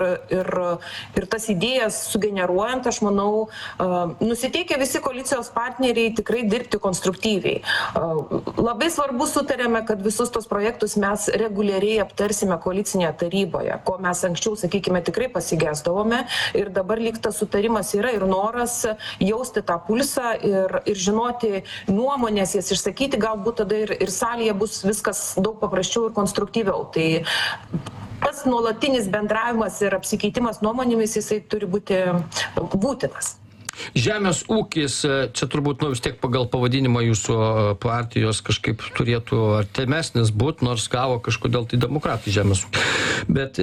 ir tas idėjas sugeneruojant, aš manau, nusiteikia visi koalicijos partneriai tikrai dirbti konstruktyviai. Labai svarbu sutarėme, kad visus tos projektus mes reguliariai aptarsime koalicinėje taryboje, ko mes anksčiau, sakykime, tikrai pasigesdavome ir dabar lyg tas sutarimas yra ir noras jausti tą pulsą ir žinoti nuomonės, jas išsakyti, galbūt tada ir salėje bus viskas daug paprasčiau ir konstruktyviau. Tai tas nuolatinis bendravimas ir apsikeitimas nuomonėmis, jisai turi būti būtinas. Žemės ūkis, čia turbūt vis tiek pagal pavadinimą jūsų partijos kažkaip turėtų artimesnis būti, nors gavo kažkodėl tai demokratai žemės ūkį. Bet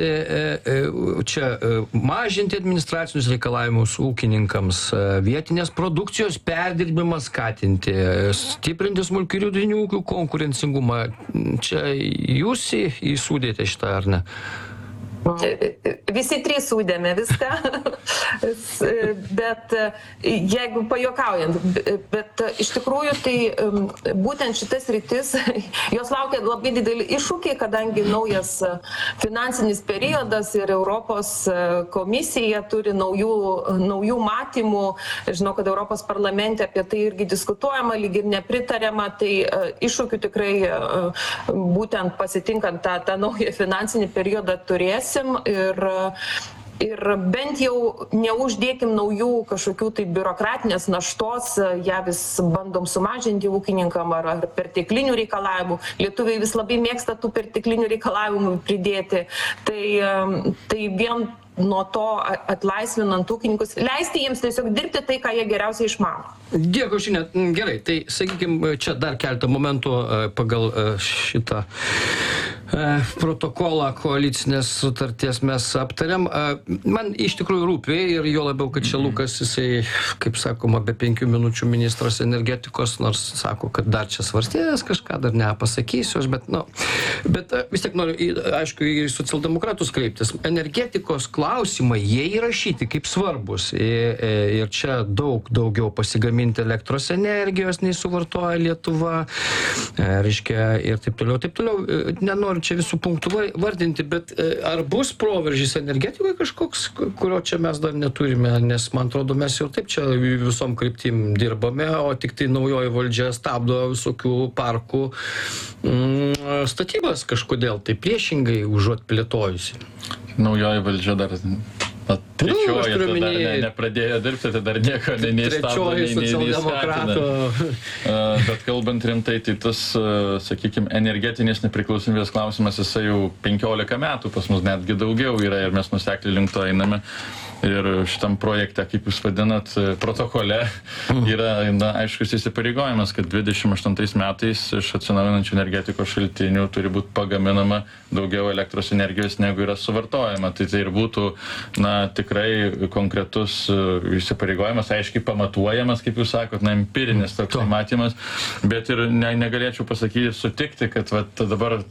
čia mažinti administracinius reikalavimus ūkininkams, vietinės produkcijos perdirbimą skatinti, stiprinti smulkių ir vidutinių ūkių konkurencingumą. Čia jūs įsūdėte šitą, ar ne? Visi trys sūdėme viską, bet jeigu pajuokaujant, bet iš tikrųjų tai būtent šitas rytis, jos laukia labai didelį iššūkį, kadangi naujas finansinis periodas ir Europos komisija turi naujų matymų. Žinau, kad Europos parlamente apie tai irgi diskutuojama, lyg ir nepritariama, tai iššūkių tikrai būtent pasitinkant tą naują finansinį periodą turėsim ir bent jau neuždėkim naujų kažkokių tai biurokratinės naštos, ją vis bandom sumažinti ūkininkam ar perteklinių reikalavimų. Lietuviai vis labai mėgsta tų perteklinių reikalavimų pridėti. Tai vien nuo to atlaisvinant ūkininkus, leisti jiems tiesiog dirbti tai, ką jie geriausiai išmano. Dėkui, Aušrine. Gerai, tai sakykime, čia dar keletą momentų pagal šitą protokolą koalicinės sutarties mes aptariam. Man iš tikrųjų rūpi ir jo labiau, kad čia Lukas, jisai, kaip sakoma, be 5 minučių ministras energetikos, nors sako, kad dar čia svarstės kažką, dar nepasakysiu aš, bet vis tiek noriu, aišku, į socialdemokratus kreiptis. Energetikos klausimai, jie įrašyti kaip svarbus ir čia daugiau pasigaminti elektros energijos, nei suvartoja Lietuva, reiškia, ir taip toliau. Nenoriu čia visų punktų vardinti, bet ar bus proveržys energetikoje kažkoks, kurio čia mes dar neturime, nes man atrodo, mes jau taip čia visom kryptim dirbame, o tik tai naujoji valdžia stabdo visokių parkų statybas kažkodėl, tai priešingai užuot plėtojusi. Naujoji valdžia dar trečioji, tai dar nepradėjo dirbti, tai dar nieko neįstabdo, nei skatina. Bet kalbant rimtai, tai tas, sakykime, energetinės nepriklausomybės klausimas, jisai jau 15 metų pas mus netgi daugiau yra ir mes nusekliai link to einame. Ir šitam projekte, kaip jūs vadinat, protokole yra aiškus įsipareigojimas, kad 28 metais iš atsinaujinančių energetikos šaltinių turi būti pagaminama daugiau elektros energijos, negu yra suvartojama. Tai ir būtų tikrai konkretus įsipareigojimas, aiškiai pamatuojamas, kaip jūs sakot, empirinis toks matymas, bet ir negalėčiau pasakyti, sutikti, kad dabar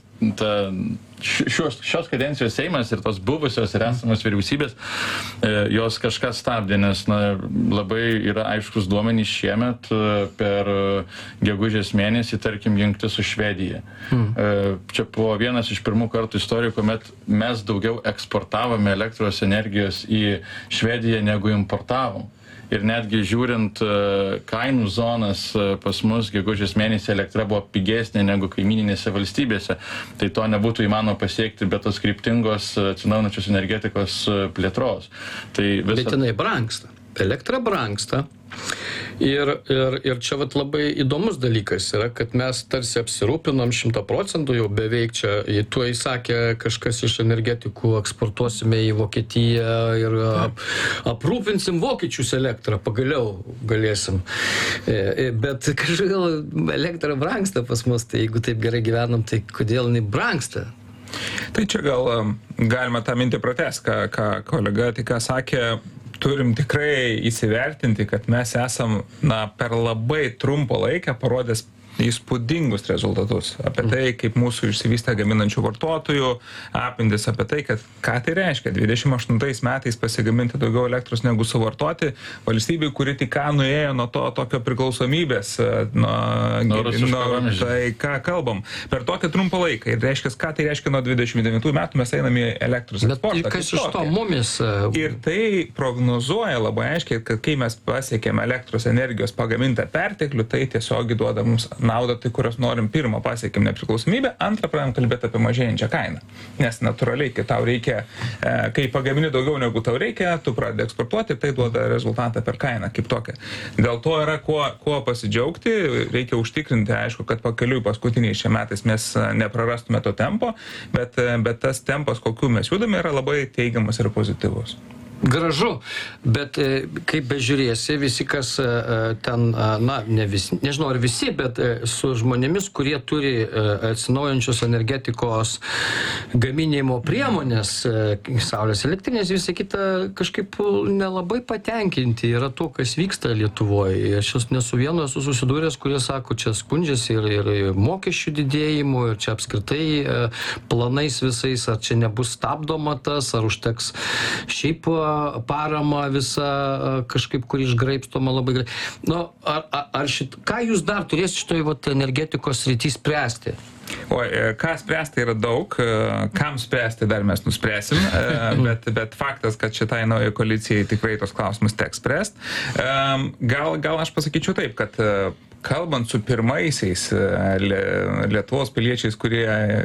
šios kadencijos Seimas ir tos buvusios ir esamos vyriausybės, jos kažką stabdė, nes labai yra aiškus duomenys šiemet per gegužės mėnesį, tarkim, jungti su Švedija. Čia buvo vienas iš pirmų kartų istorijų, kuomet mes daugiau eksportavome elektros energijos į Švediją negu importavom. Ir netgi žiūrint kainų zonas pas mus gegužės mėnesį elektra buvo pigesnė negu kaimyninėse valstybėse. Tai to nebūtų įmanoma pasiekti be tos kryptingos atsinaujinančios energetikos plėtros. Bet jinai brangsta. Elektra brangsta. Ir čia labai įdomus dalykas yra, kad mes tarsi apsirūpinam 100% jau beveik čia. Tuo įsakė kažkas iš energetikų, eksportuosime į Vokietiją ir aprūpinsim vokiečius elektrą, pagaliau galėsim. Bet kažkodėl elektra brangsta pas mus, tai jeigu taip gerai gyvenam, tai kodėl jinai brangsta? Tai čia gal galima tą mintį pratęsti, ką kolega tik sakė. Turim tikrai įsivertinti, kad mes esam per labai trumpą laiką parodęs įspūdingus rezultatus. Apie tai, kaip mūsų išsivystė gaminančių vartotojų apimtis, apie tai, kad ką tai reiškia. 28 metais pasigaminti daugiau elektros negu suvartoti. Valstybė, kuri tik ką nuėjo nuo to tokio priklausomybės, tai ką kalbam. Per tokį trumpą laiką. Ir reiškia, ką tai reiškia nuo 29 metų mes einame į elektros eksportą. Bet kas iš to mumis? Ir tai prognozuoja labai aiškiai, kad kai mes pasiekėme elektros energijos pagamintą perteklių, tai tiesiog duoda mums naudą, tai kurios norim. Pirmą pasiekėm nepriklausomybę, antrą pradėjom kalbėti apie mažėjančią kainą. Nes natūraliai, kai tau reikia, kai pagamini daugiau negu tau reikia, tu pradedi eksportuoti ir tai duoda rezultatą per kainą kaip tokią. Dėl to yra kuo pasidžiaugti, reikia užtikrinti, aišku, kad pakeliui paskutiniais šiais metais mes neprarastume to tempo, bet tas tempas, kokiu mes judame, yra labai teigiamas ir pozityvus. Gražu, bet kaip bežiūrėsi, visi, kas ten, na, ne visi, nežinau ar visi, bet su žmonėmis, kurie turi atsinaujančios energetikos gaminimo priemonės, saulės elektrinės, visą kitą kažkaip nelabai patenkinti yra to, kas vyksta Lietuvoje. Aš nesu vienu esu susidūręs, kurie sako, čia skundžiasi ir mokesčių didėjimu, ir čia apskritai planais visais, ar čia nebus stabdoma tas, ar užteks šiaip parama visa kažkaip, kur išgraipstoma labai gerai. Nu, ką jūs dar turėsite šitoj energetikos srity spręsti? Oi, ką spręsti yra daug, kam spręsti dar mes nuspręsim, bet faktas, kad šitai naujai koalicijai tikrai tos klausimus teks spręsti. Gal aš pasakyčiau taip, kad kalbant su pirmaisiais Lietuvos piliečiais, kurie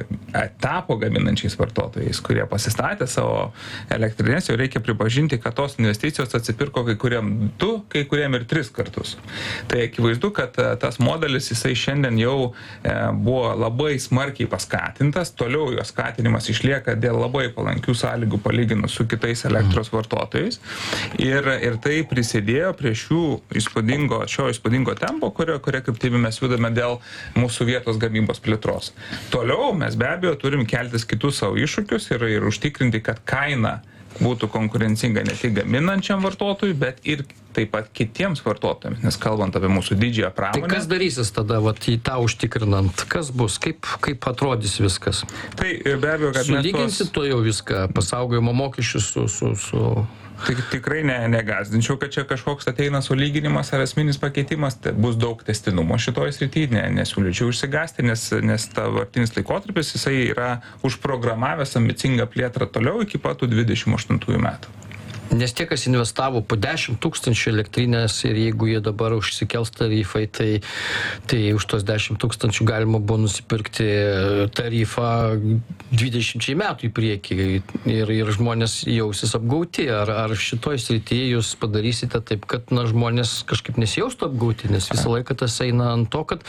tapo gaminančiais vartotojais, kurie pasistatė savo elektrinės, jau reikia pripažinti, kad tos investicijos atsipirko kai kuriam 2, kai kuriam ir 3 kartus. Tai akivaizdu, kad tas modelis, jisai šiandien jau buvo labai smarkiai paskatintas, toliau jo skatinimas išlieka dėl labai palankių sąlygų palyginus su kitais elektros vartotojais. Ir tai prisidėjo prie šio įspūdingo tempo, kuria kryptimi mes judame dėl mūsų vietos gamybos plėtros. Toliau mes be abejo turim keltis kitus savo iššūkius ir užtikrinti, kad kaina būtų konkurencinga ne tik gaminančiam vartotojui, bet ir taip pat kitiems vartotojams, nes kalbant apie mūsų didžiąją pramonę. Tai kas darysis tada, į tą užtikrinant? Kas bus? Kaip atrodys viskas? Tai be abejo, kad sulyginsit to jau viską, pasaugojimo mokesčius su... Tikrai negazdinčiau, kad čia kažkoks ateina sulyginimas ar esminis pakeitimas, tai bus daug tęstinumo šitoje srityje, nesiūlyčiau išsigąsti, nes dabartinis laikotarpis jisai yra užprogramavęs ambicingą plėtrą toliau iki pat 28 metų. Nes tie, kas investavo po 10 000 elektrinės ir jeigu jie dabar užsikels tarifai, tai už tos 10 000 galima buvo nusipirkti tarifą 20 metų į priekį ir žmonės jausis apgauti. Ar šitoj srityje jūs padarysite taip, kad žmonės kažkaip nesijaustų apgauti, nes visą laiką tas eina ant to, kad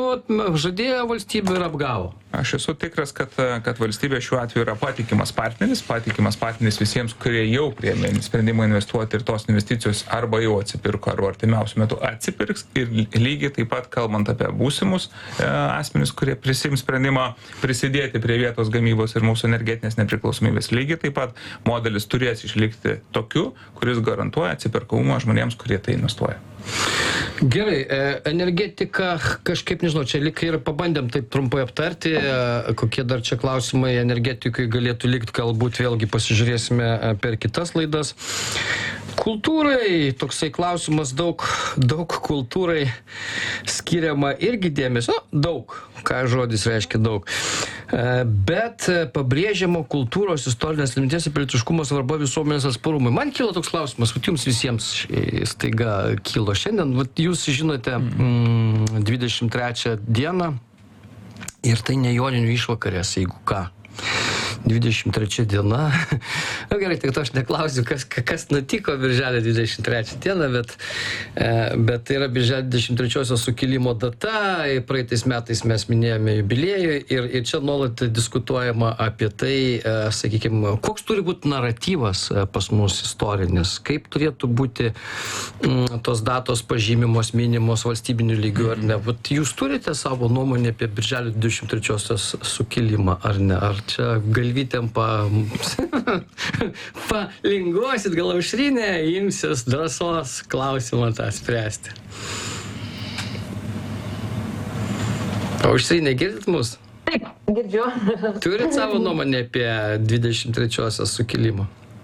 žadėjo valstybė ir apgavo. Aš esu tikras, kad valstybė šiuo atveju yra patikimas partneris visiems, kurie jau priėmė sprendimą investuoti ir tos investicijos arba jau atsipirko, arba artimiausiu metu atsipirks. Ir lygiai taip pat kalbant apie būsimus asmenis, kurie prisims sprendimą prisidėti prie vietos gamybos ir mūsų energetinės nepriklausomybės. Lygiai taip pat modelis turės išlikti tokiu, kuris garantuoja atsipirkamumą žmonėms, kurie tai investuoja. Gerai, energetika kažkaip, nežinau, čia lyg ir pabandėm taip trumpai aptarti, kokie dar čia klausimai energetikai galėtų likti, galbūt vėlgi pasižiūrėsime per kitas laidas. Kultūrai, toksai klausimas, daug kultūrai skiriama irgi dėmesio, daug, ką žodis reiškia daug, bet pabrėžiama kultūros, istorinės atminties ir pilietiškumo svarba visuomenės atsparumui. Man kilo toks klausimas, jums visiems staiga kilo šiandien, jūs žinote 23 dieną ir tai ne joninių išvakarės, jeigu ką. 23 diena. Na gerai, tik to aš neklausiu, kas nutiko birželio 23 dieną, bet tai yra birželio 23-osios sukilimo data, praeitais metais mes minėjome jubiliejų ir čia nuolat diskutuojama apie tai, sakykime, koks turi būti naratyvas pas mus istorinis, kaip turėtų būti tos datos pažymimos, minimos valstybinių lygių ar ne. Jūs turite savo nuomonę apie birželio 23-osios sukilimą ar ne? Ar čia galvytėm palinguosit, gal Aušrinė imsis drąsos klausimą tą spręsti. Aušrinė, girdit mus? Taip, girdžiu. Turit savo nuomonę apie 23-osios sukilimą?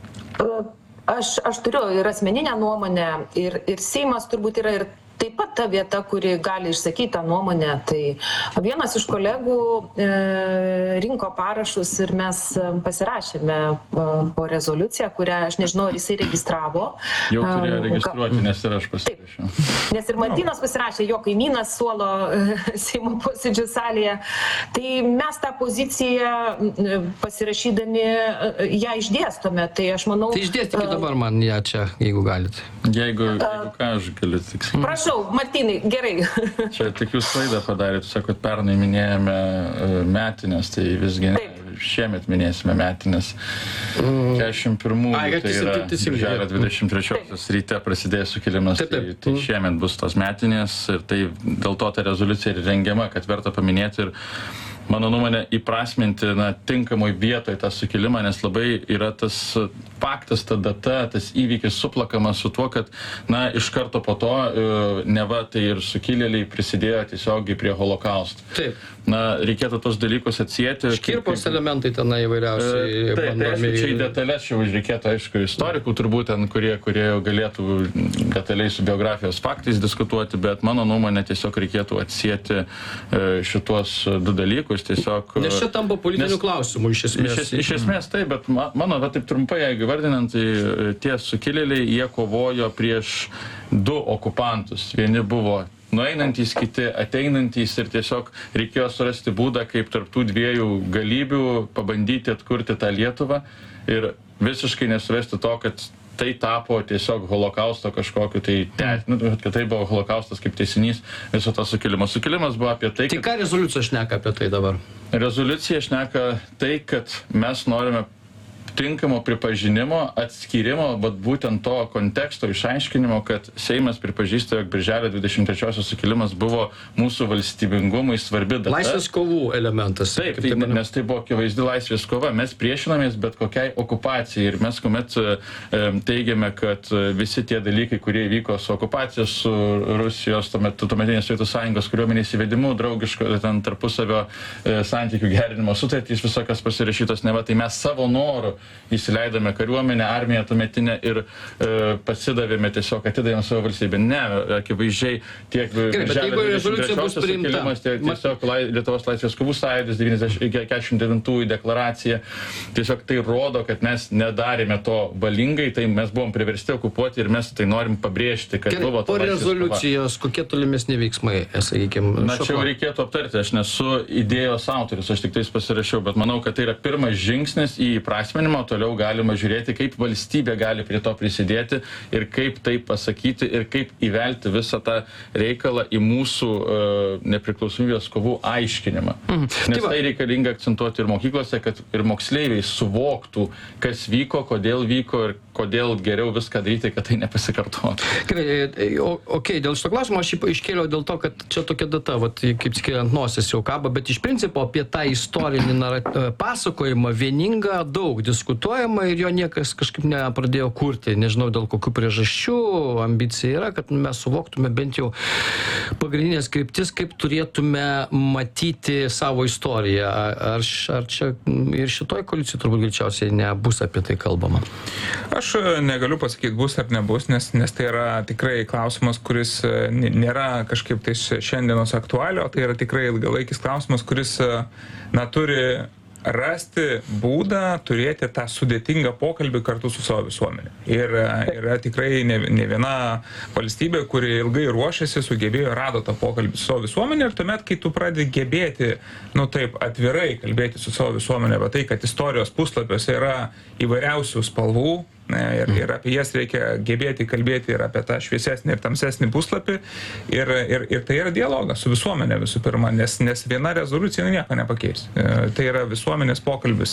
Aš turiu ir asmeninę nuomonę, ir Seimas turbūt yra ir taip pat ta vieta, kuri gali išsakyti tą nuomonę. Tai vienas iš kolegų rinko parašus ir mes pasirašėme po rezoliuciją, kurią aš nežinau, ar jisai registravo. Jau turėjo registruoti, nes ir aš pasirašiau. Nes ir Martynas pasirašė, jo kaimynas suolo Seimo posėdžių salėje. Tai mes tą poziciją pasirašydami ją išdėstome. Tai aš manau... Tai išdėstykite dabar man ją čia, jeigu galite. Jeigu ką aš galiu tiksliai. Prašau, Prašau, Martynai, gerai. Čia tik jūs klaidą padarėte, sakot, pernai minėjome metinės, tai visgi šiemet minėsime metinės. 41 tai yra birželio 23 ryte prasidėjęs sukilimas, tai šiemet bus tos metinės ir tai dėl to ta rezoliucija ir rengiama, kad verta paminėti ir mano nuomonė įprasminti tinkamoj vietoj tą sukilimą, nes labai yra tas faktas, ta data, tas įvykis suplakamas su tuo, kad iš karto po to neva tai ir sukilėliai prisidėjo tiesiogiai prie holokausto. Taip. Reikėtų tos dalykus atsieti. Škirpos elementai tenai įvairiausiai bandomi. Čia į detalės čia reikėtų, aišku, istorikų turbūt, kurie galėtų detaliai su biografijos faktais diskutuoti, bet mano nuomonė tiesiog reikėtų atsieti šitos du dalykus. Tiesiog, nes čia tampa politinių klausimų iš esmės. Iš esmės taip, bet mano, taip trumpai, jeigu vardinant, tai tie sukilėliai, jie kovojo prieš du okupantus. Vieni buvo nueinantys, kiti ateinantys ir tiesiog reikėjo surasti būdą, kaip tarp tų dviejų galybių pabandyti atkurti tą Lietuvą ir visiškai nesuvesti to, kad tai tapo tiesiog holokausto kažkokiu, kad tai buvo holokaustas kaip teisinys viso to sukilimo. Sukilimas buvo apie tai, kad... Tai ką rezoliucija šneka apie tai dabar? Rezoliucija šneka tai, kad mes norime tinkamo pripažinimo, atskyrimo, bet būtent to konteksto išaiškinimo, kad Seimas pripažįsta, jog birželio 23-osios sukilimas buvo mūsų valstybingumui svarbi data. Laisvės kovų elementas. Taip, nes tai buvo akivaizdi laisvės kova. Mes priešinamės bet kokiai okupacijai ir mes kuomet teigiame, kad visi tie dalykai, kurie įvyko su okupacijos, su Rusijos, tuometinės Sovietų Sąjungos kariuomenės įvedimu, draugiško tarpusavio santykių gerinimo sutartys visokios pasirašytos, neva, tai mes savo noru įsileidome kariuomenę, armiją tuometinę ir pasidavėme tiesiog atidavėme savo valstybę. Ne, akivaizdžiai tiek birželio 23-osios sukilimas, tiesiog Lietuvos laisvės kovų sąjūdis 49-ųjų deklaracija. Tiesiog tai rodo, kad mes nedarėme to valingai, tai mes buvom priversti okupuoti ir mes tai norim pabrėžti, kad buvo to laisvės kova. Po rezoliucijos, kokie tolimesni veiksmai, sakykime? Čia jau reikėtų aptarti, aš nesu idėjos autorius, aš tik tais pasirašiau, bet manau, kad tai yra pirmas žingsnis į įprasminimą. Toliau galima žiūrėti, kaip valstybė gali prie to prisidėti ir kaip tai pasakyti ir kaip įvelti visą tą reikalą į mūsų nepriklausomybės kovų aiškinimą. Nes tai reikalinga akcentuoti ir mokyklose, kad ir moksleiviai suvoktų, kas vyko, kodėl vyko ir kodėl geriau viską daryti, kad tai nepasikartotų. Gerai, dėl šito klausimo aš iškėliau dėl to, kad čia tokia data, kaip skiriant nosis jau kaba, bet iš principo apie tą istorinį pasakojimą vieningą daug diskutuojama ir jo niekas kažkaip nepradėjo kurti. Nežinau dėl kokių priežasčių, ambicija yra, kad mes suvoktume bent jau pagrindinės kryptis, kaip turėtume matyti savo istoriją. Ar čia ir šitoj koalicijai turbūt greičiausiai nebus apie tai kalbama? Aš negaliu pasakyti, bus ar nebus, nes tai yra tikrai klausimas, kuris nėra kažkaip tai šiandienos aktualio, tai yra tikrai ilgalaikis klausimas, kuris turi rasti būdą turėti tą sudėtingą pokalbį kartu su savo visuomenė. Ir yra tikrai ne viena valstybė, kuri ilgai ruošėsi, sugebėjo, rado tą pokalbį su savo visuomenė ir tuomet, kai tu pradedi gebėti, taip atvirai kalbėti su savo visuomenė apie tai, kad istorijos puslapiuose yra įvairiausių spalvų, ir apie jas reikia gebėti kalbėti ir apie tą šviesesnį ir tamsesnį puslapį ir tai yra dialogas su visuomenė visų pirma, nes viena rezoliucija nieko nepakeis. Tai yra visuomenės pokalbis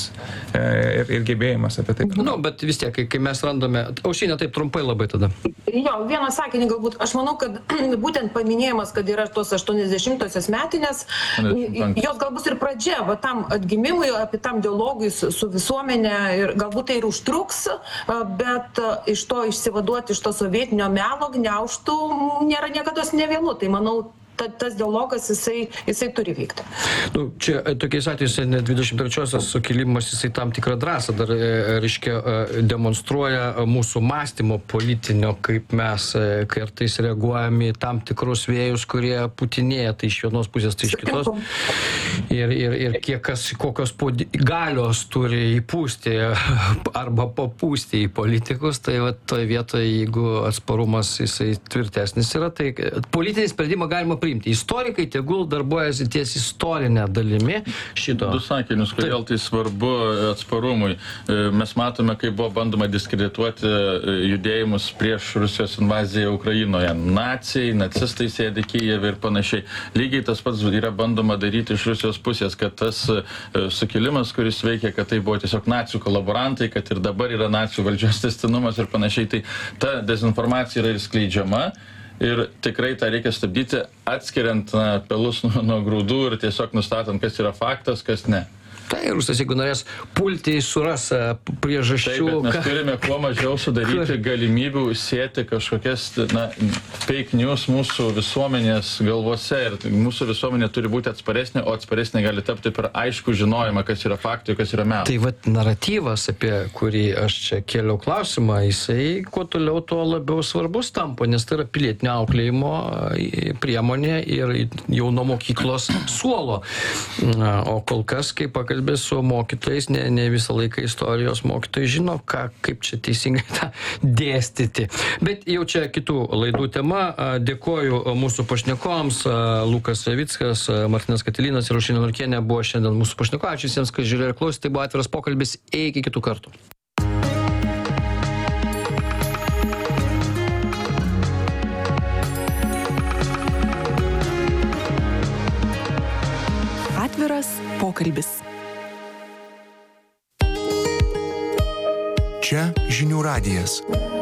ir gebėjimas apie tai. Bet vis tiek, kai mes randame, Aušrinė, taip trumpai labai tada. Jo, vieną sakinį galbūt, aš manau, kad būtent paminėjimas, kad yra tos 80-osios metinės, jos galbūt ir pradžia, tam atgimimui, apie tam dialogui su visuomenė ir galbūt tai ir užtruks, bet iš to išsivaduoti iš to sovietinio melo gniaužtų nėra niekados nevėlu. Tai manau, tas dialogas jisai turi vykti. Čia tokiais atvejais 23-osios sukilimas jisai tam tikrą drąsą dar, reiškia, demonstruoja mūsų mąstymo politinio, kaip mes kartais reaguojame į tam tikrus vėjus, kurie putinėja, tai iš vienos pusės, tai iš kitos. Ir kokios galios turi įpūsti arba papūsti į politikus, tai toje vietoje, jeigu atsparumas jisai tvirtesnis yra, tai politinį sprendimą galima priimti. Istorikai tegul darbuojasi ties istorinę dalimi šito. Du sakinius, kodėl tai svarbu atsparumui. Mes matome, kaip buvo bandoma diskredituoti judėjimus prieš Rusijos invaziją Ukrainoje. Nacijai, nacistai sėdi Kijeve ir panašiai. Lygiai tas pats yra bandoma daryti iš Rusijos pusės, kad tas sukilimas, kuris veikia, kad tai buvo tiesiog nacijų kolaborantai, kad ir dabar yra nacijų valdžios tęstinumas ir panašiai. Tai ta dezinformacija yra ir skleidžiama. Ir tikrai tą reikia stabdyti, atskiriant pelus nuo grūdų ir tiesiog nustatant, kas yra faktas, kas ne. Tai Rusas, jeigu norės pulti, suras priežasčių. Taip, bet mes turime kuo mažiau sudaryti galimybių sėti kažkokias fake news mūsų visuomenės galvose. Ir mūsų visuomenė turi būti atsparesnė, o atsparesnė gali tapti per aišku žinojimą, kas yra faktai, kas yra melas. Tai vat naratyvas, apie kurį aš čia kėliau klausimą, jisai kuo toliau, tuo labiau svarbus tampa, nes tai yra pilietinio auklėjimo priemonė ir jau nuo mokyklos suolo. O kol kas, kai pakalbės su mokytojais, ne visą laiką istorijos mokytojai žino, kaip čia teisingai tą dėstyti. Bet jau čia kitų laidų tema. Dėkoju mūsų pašnekovams. Lukas Savickas, Martinas Katilinas ir Aušrinė Norkienė buvo šiandien mūsų pašnekovai. Ačiū visiems, kas žiūrėjo ir klausė. Tai buvo atviras pokalbis. Iki kitų kartų. Atviras pokalbis. Čia Žinių radijas.